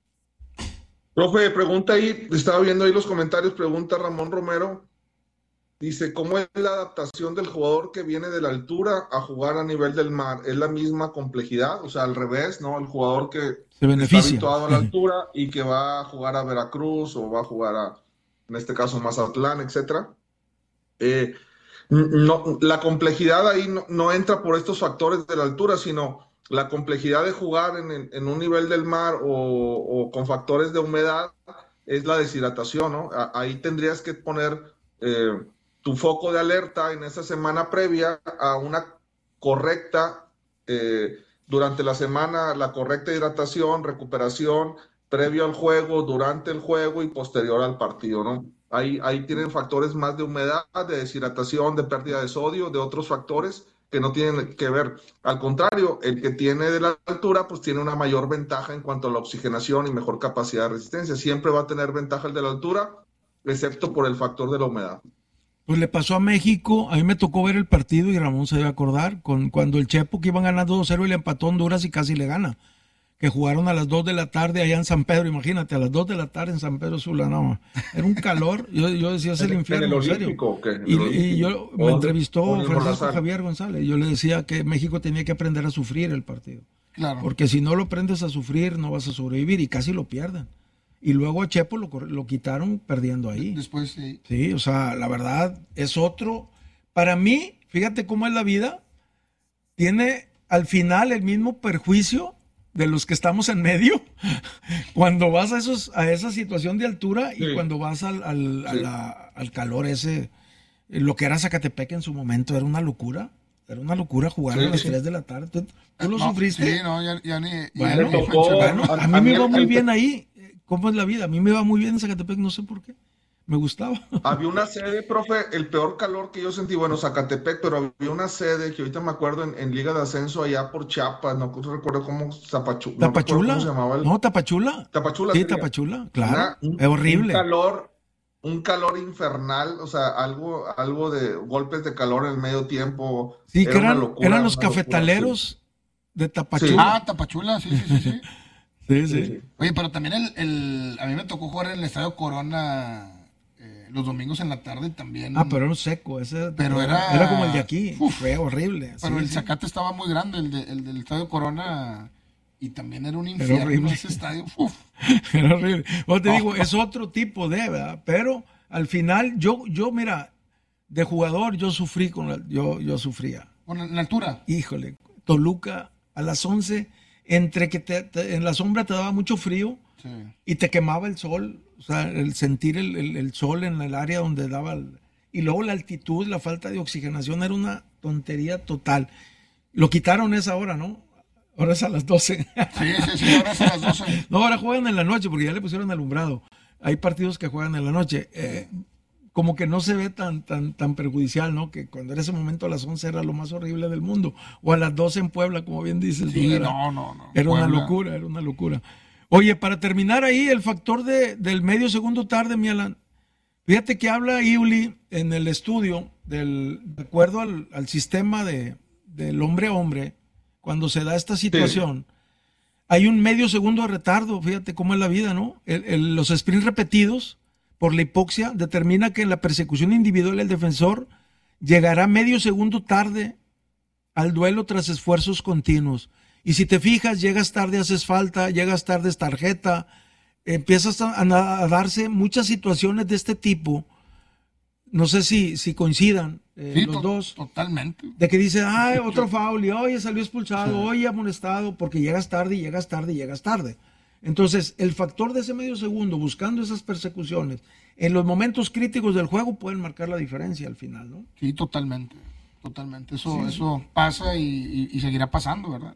Profe, pregunta ahí, estaba viendo ahí los comentarios, pregunta Ramón Romero, dice, ¿cómo es la adaptación del jugador que viene de la altura a jugar a nivel del mar? ¿Es la misma complejidad? O sea, al revés, ¿no? El jugador que se beneficia, está habituado a la altura y que va a jugar a Veracruz o va a jugar a, en este caso, Mazatlán, etcétera. Eh, No, la complejidad ahí no, no entra por estos factores de la altura, sino la complejidad de jugar en, en, en un nivel del mar o, o con factores de humedad es la deshidratación, ¿no? Ahí tendrías que poner eh, tu foco de alerta en esa semana previa a una correcta, eh, durante la semana, la correcta hidratación, recuperación, previo al juego, durante el juego y posterior al partido, ¿no? Ahí, ahí tienen factores más de humedad, de deshidratación, de pérdida de sodio, de otros factores que no tienen que ver. Al contrario, el que tiene de la altura, pues tiene una mayor ventaja en cuanto a la oxigenación y mejor capacidad de resistencia. Siempre va a tener ventaja el de la altura, excepto por el factor de la humedad. Pues le pasó a México, a mí me tocó ver el partido y Ramón se debe acordar, con, cuando el Chepo que iban ganando dos cero y le empató a Honduras y casi le gana. Que jugaron a las dos de la tarde allá en San Pedro, imagínate, a las dos de la tarde en San Pedro Sula, no, era un calor, yo, yo decía, es el infierno, en serio. Y, y yo, me entrevistó Francisco Javier González, yo le decía que México tenía que aprender a sufrir el partido. Claro. Porque si no lo aprendes a sufrir, no vas a sobrevivir, y casi lo pierden. Y luego a Chepo lo, lo quitaron perdiendo ahí. Después sí. Sí, o sea, la verdad, es otro. Para mí, fíjate cómo es la vida, tiene al final el mismo perjuicio de los que estamos en medio, cuando vas a esos a esa situación de altura y sí. cuando vas al, al, sí. a la, al calor ese, lo que era Zacatepec en su momento, era una locura, era una locura jugar sí, a las sí. tres de la tarde. ¿Tú, tú lo no, sufriste? Sí, no, ya, ya ni... Bueno, ya tocó, bueno a, a mí me iba muy bien ahí. ¿Cómo es la vida? A mí me iba muy bien en Zacatepec, no sé por qué. Me gustaba. Había una sede, profe, el peor calor que yo sentí, bueno, Zacatepec, pero había una sede que ahorita me acuerdo en, en Liga de Ascenso allá por Chiapas, no recuerdo cómo, Zapachu, no ¿Tapachula? ¿Cómo se llamaba? El... No, Tapachula. Tapachula. Sí, Tapachula, claro. Una, es horrible. Un calor, un calor infernal, o sea, algo, algo de golpes de calor en el medio tiempo. Sí, era que eran, locura, eran los cafetaleros locura, sí. de Tapachula. Sí. Ah, Tapachula, sí, sí, sí. sí. sí, sí. sí. Oye, pero también el, el, a mí me tocó jugar en el Estadio Corona los domingos en la tarde también. Ah, pero era un seco, ese pero era, era como el de aquí, uf, fue horrible. Pero sí, el sí. Zacate estaba muy grande, el, de, el del Estadio Corona, y también era un infierno era ese estadio. Uf. Era horrible. Yo te digo, es otro tipo de, ¿verdad? Pero al final, yo, yo mira, de jugador yo sufrí con la, yo, yo sufría. ¿Con la altura? Híjole, Toluca a las once, entre que te, te, en la sombra te daba mucho frío sí. y te quemaba el sol. O sea, el sentir el, el, el sol en el área donde daba... El, y luego la altitud, la falta de oxigenación era una tontería total. Lo quitaron esa hora, ¿no? Ahora es a las doce. Sí, sí, sí, ahora es a las doce. No, ahora juegan en la noche porque ya le pusieron alumbrado. Hay partidos que juegan en la noche. Eh, como que no se ve tan, tan, tan perjudicial, ¿no? Que cuando era ese momento a las once era lo más horrible del mundo. O a las doce en Puebla, como bien dices. Sí, era, no, no, no. Era Puebla. una locura, era una locura. Oye, para terminar ahí, el factor de, del medio segundo tarde, mi Alan. Fíjate que habla Iuli en el estudio, del, de acuerdo al, al sistema de, del hombre a hombre, cuando se da esta situación, sí. hay un medio segundo de retardo. Fíjate cómo es la vida, ¿no? El, el, los sprints repetidos por la hipoxia determina que en la persecución individual el defensor llegará medio segundo tarde al duelo tras esfuerzos continuos. Y si te fijas, llegas tarde, haces falta, llegas tarde, es tarjeta, empiezas a, a darse muchas situaciones de este tipo. No sé si, si coincidan eh, sí, los to- dos. Totalmente. De que dice, ay, otro foul, y oye, salió expulsado, sí. oye, amonestado, porque llegas tarde, y llegas tarde, y llegas tarde. Entonces, el factor de ese medio segundo, buscando esas persecuciones, en los momentos críticos del juego, pueden marcar la diferencia al final, ¿no? Sí, totalmente. Totalmente. Eso, Sí. eso pasa y, y, y seguirá pasando, ¿verdad?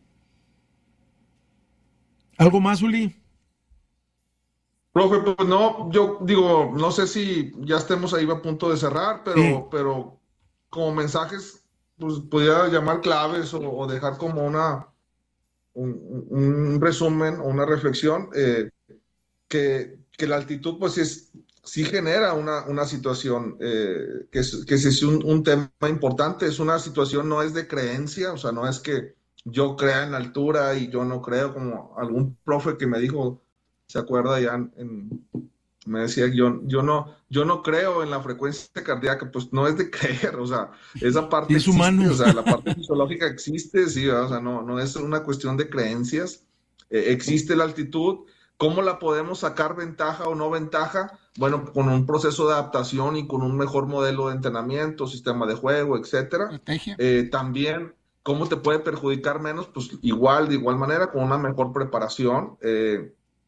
¿Algo más, Uli? Profe, pues no, yo digo, no sé si ya estemos ahí a punto de cerrar, pero, Sí. pero como mensajes, pues pudiera llamar claves o, o dejar como una un, un resumen o una reflexión, eh, que, que la altitud pues es, sí genera una, una situación, eh, que es, que es un, un tema importante, es una situación, no es de creencia, o sea, no es que yo crea en la altura y yo no creo, como algún profe que me dijo, se acuerda ya en, en- me decía, yo, yo no, yo no creo en la frecuencia cardíaca, pues no es de creer, o sea, esa parte Sí, es existe, humano. o sea, la parte fisiológica existe, sí, o sea, no, no es una cuestión de creencias, eh, existe la altitud, ¿Cómo la podemos sacar ventaja o no ventaja? Bueno, con un proceso de adaptación y con un mejor modelo de entrenamiento, sistema de juego, etcétera. Eh, también, ¿cómo te puede perjudicar menos? Pues igual, de igual manera, con una mejor preparación. Eh,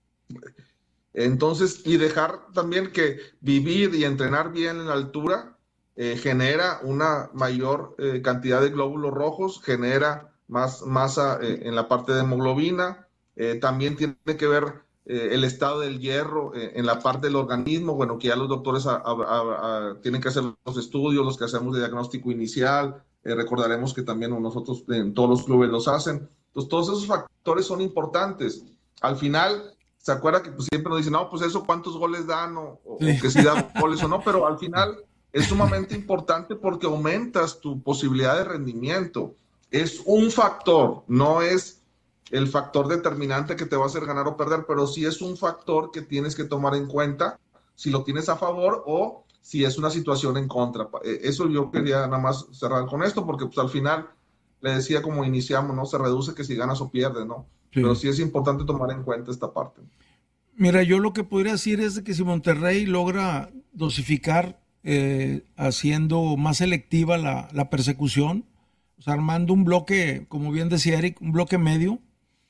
entonces, y dejar también que vivir y entrenar bien en la altura eh, genera una mayor eh, cantidad de glóbulos rojos, genera más masa eh, en la parte de hemoglobina. Eh, también tiene que ver Eh, el estado del hierro eh, en la parte del organismo, bueno, que ya los doctores a, a, a, a, tienen que hacer los estudios, los que hacemos de diagnóstico inicial, eh, recordaremos que también nosotros en todos los clubes los hacen. Entonces, todos esos factores son importantes. Al final, ¿se acuerda que pues, siempre nos dicen, no, pues eso, cuántos goles dan, o, o, sí. o que si dan goles o no? Pero al final es sumamente importante porque aumentas tu posibilidad de rendimiento. Es un factor, no es el factor determinante que te va a hacer ganar o perder, pero sí es un factor que tienes que tomar en cuenta si lo tienes a favor o si es una situación en contra. Eso yo quería nada más cerrar con esto, porque pues al final, le decía como iniciamos, ¿no? Se reduce que si ganas o pierdes, ¿no? Sí. Pero sí es importante tomar en cuenta esta parte. Mira, yo lo que podría decir es de que si Monterrey logra dosificar eh, haciendo más selectiva la, la persecución, o sea, armando un bloque, como bien decía Eric, un bloque medio,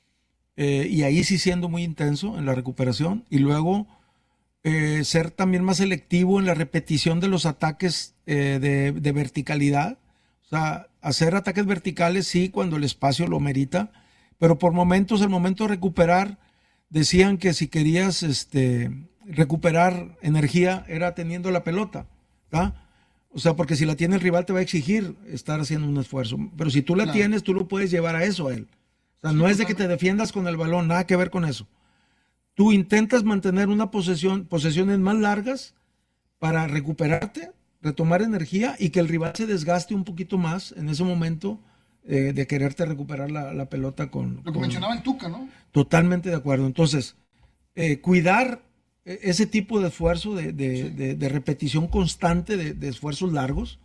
Eh, y ahí sí siendo muy intenso en la recuperación, y luego eh, ser también más selectivo en la repetición de los ataques eh, de, de verticalidad, o sea, hacer ataques verticales sí cuando el espacio lo merita, pero por momentos, el momento de recuperar, decían que si querías este, recuperar energía era teniendo la pelota, ¿tá? O sea, porque si la tiene el rival te va a exigir estar haciendo un esfuerzo, pero si tú la claro. tienes, tú lo puedes llevar a eso a él. O sea, no es de que te defiendas con el balón, nada que ver con eso. Tú intentas mantener una posesión, posesiones más largas para recuperarte, retomar energía y que el rival se desgaste un poquito más en ese momento eh, de quererte recuperar la, la pelota con... Lo que con... mencionaba el Tuca, ¿no? Totalmente de acuerdo. Entonces, eh, cuidar ese tipo de esfuerzo, de, de, sí. de, de repetición constante de, de esfuerzos largos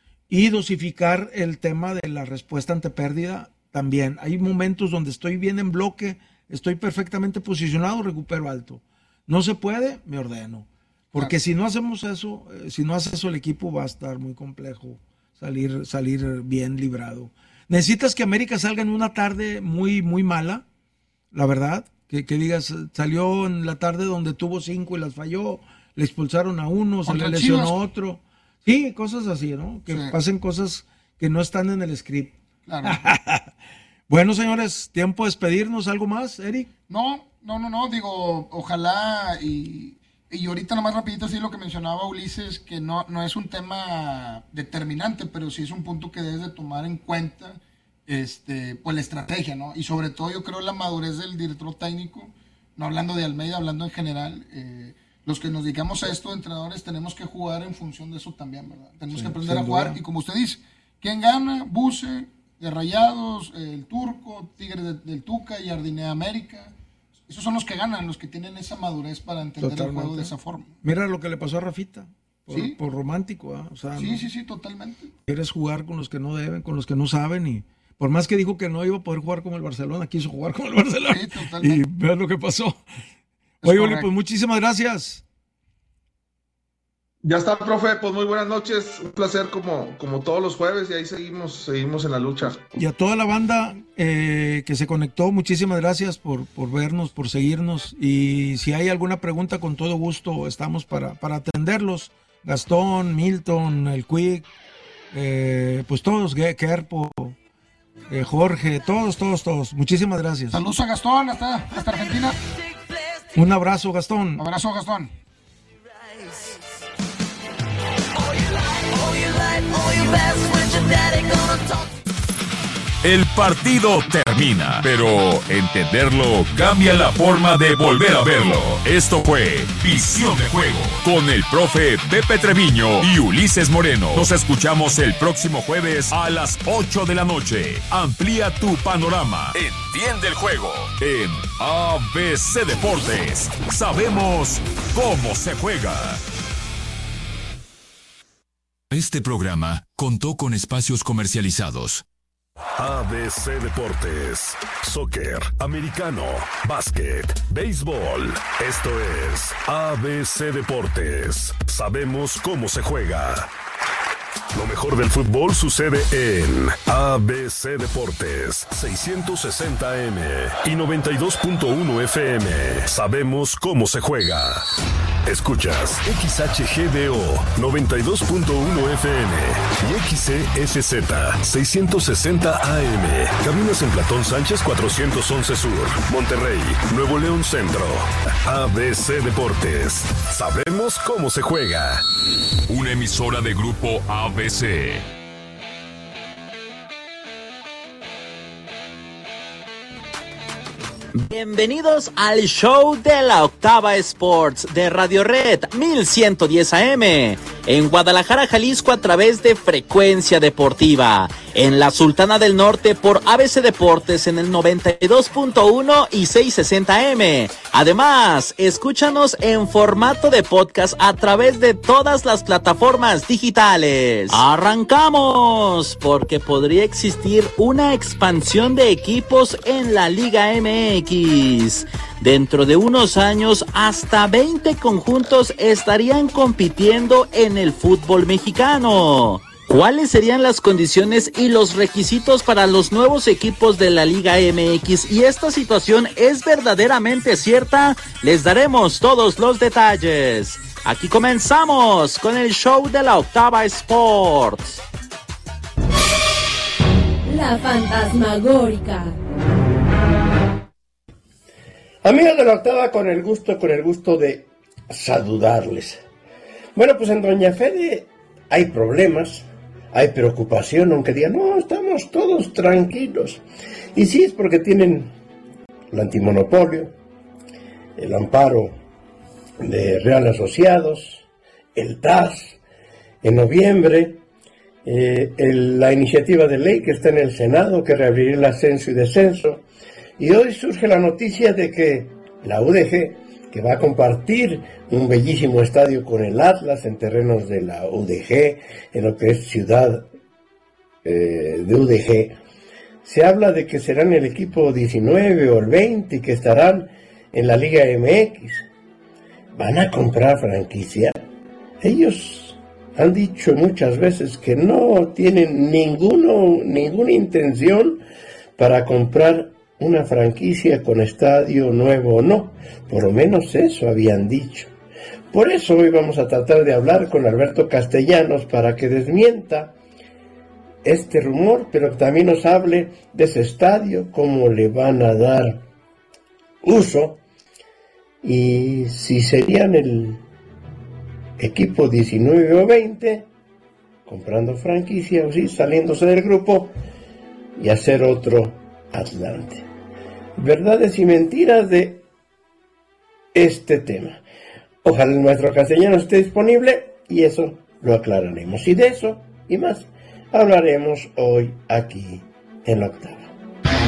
y dosificar el tema de la respuesta ante pérdida. También hay momentos donde estoy bien en bloque, estoy perfectamente posicionado, recupero alto. No se puede, me ordeno. Porque claro. si no hacemos eso, eh, si no hace eso el equipo va a estar muy complejo salir, salir bien librado. Necesitas que América salga en una tarde muy, muy mala, la verdad. Que, que digas, salió en la tarde donde tuvo cinco y las falló, le expulsaron a uno, se le lesionó a otro. Sí, cosas así, ¿no? Que sí. pasen cosas que no están en el script. Claro. Bueno, señores, tiempo de despedirnos. ¿Algo más, Eric? No, no, no, no. Digo, ojalá y, y ahorita nomás rapidito sí lo que mencionaba Ulises, que no, no es un tema determinante, pero sí es un punto que debes de tomar en cuenta, este, pues la estrategia, ¿no? Y sobre todo yo creo la madurez del director técnico, no hablando de Almeida, hablando en general. Eh, los que nos dedicamos a esto, entrenadores, tenemos que jugar en función de eso también, ¿verdad? Tenemos sí, que aprender a jugar duda. Y como usted dice, ¿quién gana? Buse, de Rayados, el Turco, Tigre de, del Tuca, Jardinea América. Esos son los que ganan, los que tienen esa madurez para entender totalmente. El juego de esa forma. Mira lo que le pasó a Rafita, por, ¿Sí? por romántico. ¿eh? O sea, sí, no, sí, sí, totalmente. Quieres jugar con los que no deben, con los que no saben, y por más que dijo que no iba a poder jugar como el Barcelona, quiso jugar como el Barcelona. Sí, totalmente. Y vean lo que pasó. Es Oye, Oli, pues muchísimas gracias. Ya está, profe, pues muy buenas noches, un placer como, como todos los jueves y ahí seguimos, seguimos en la lucha. Y a toda la banda eh, que se conectó, muchísimas gracias por, por vernos, por seguirnos, y si hay alguna pregunta, con todo gusto estamos para, para atenderlos. Gastón, Milton, el Quick, eh, pues todos, Kerpo, eh, Jorge, todos, todos, todos, muchísimas gracias. Saludos a Gastón, hasta, hasta Argentina. Un abrazo, Gastón. Un abrazo, Gastón. El partido termina, pero entenderlo cambia la forma de volver a verlo. Esto fue Visión de Juego con el profe Pepe Treviño y Ulises Moreno. Nos escuchamos el próximo jueves a las ocho de la noche. Amplía tu panorama. Entiende el juego en A B C Deportes. Sabemos cómo se juega. Este programa contó con espacios comercializados. A B C Deportes, soccer, americano, básquet, béisbol. Esto es A B C Deportes. Sabemos cómo se juega. Lo mejor del fútbol sucede en A B C Deportes, seiscientos sesenta A M y noventa y dos punto uno F M. Sabemos cómo se juega. Escuchas X H G D O noventa y dos punto uno F M y X C S Z seiscientos sesenta A M. Cabinas en Platón Sánchez cuatrocientos once Sur, Monterrey, Nuevo León Centro. A B C Deportes. Sabemos cómo se juega. Una emisora de Grupo A B C. Bienvenidos al show de la Octava Sports de Radio Red mil ciento diez A M en Guadalajara, Jalisco a través de Frecuencia Deportiva, en la Sultana del Norte por A B C Deportes en el noventa y dos punto uno y seiscientos sesenta A M. Además, escúchanos en formato de podcast a través de todas las plataformas digitales. ¡Arrancamos! Porque podría existir una expansión de equipos en la Liga M X. Dentro de unos años, hasta veinte conjuntos estarían compitiendo en el fútbol mexicano. ¿Cuáles serían las condiciones y los requisitos para los nuevos equipos de la Liga M X? ¿Y esta situación es verdaderamente cierta? Les daremos todos los detalles. Aquí comenzamos con el show de la Octava Sports. La fantasmagórica. Amigos de la Octava, con el gusto, con el gusto de saludarles. Bueno, pues en Doña Fede hay problemas, hay preocupación, aunque digan, no, estamos todos tranquilos. Y sí, es porque tienen el antimonopolio, el amparo de Real Asociados, el T A S, en noviembre, eh, el, la iniciativa de ley que está en el Senado, que reabrirá el ascenso y descenso. Y hoy surge la noticia de que la U D G, que va a compartir un bellísimo estadio con el Atlas en terrenos de la U D G, en lo que es ciudad eh, de U D G, se habla de que serán el equipo diecinueve o el veinte que estarán en la Liga M X. ¿Van a comprar franquicia? Ellos han dicho muchas veces que no tienen ninguno, ninguna intención para comprar una franquicia con estadio nuevo o no, por lo menos eso habían dicho. Por eso hoy vamos a tratar de hablar con Alberto Castellanos para que desmienta este rumor, pero también nos hable de ese estadio, cómo le van a dar uso y si serían el equipo diecinueve o veinte comprando franquicia o sí, saliéndose del grupo y hacer otro Atlante. Verdades y mentiras de este tema. Ojalá el maestro Castellano esté disponible y eso lo aclararemos. Y de eso y más hablaremos hoy aquí en la Octava.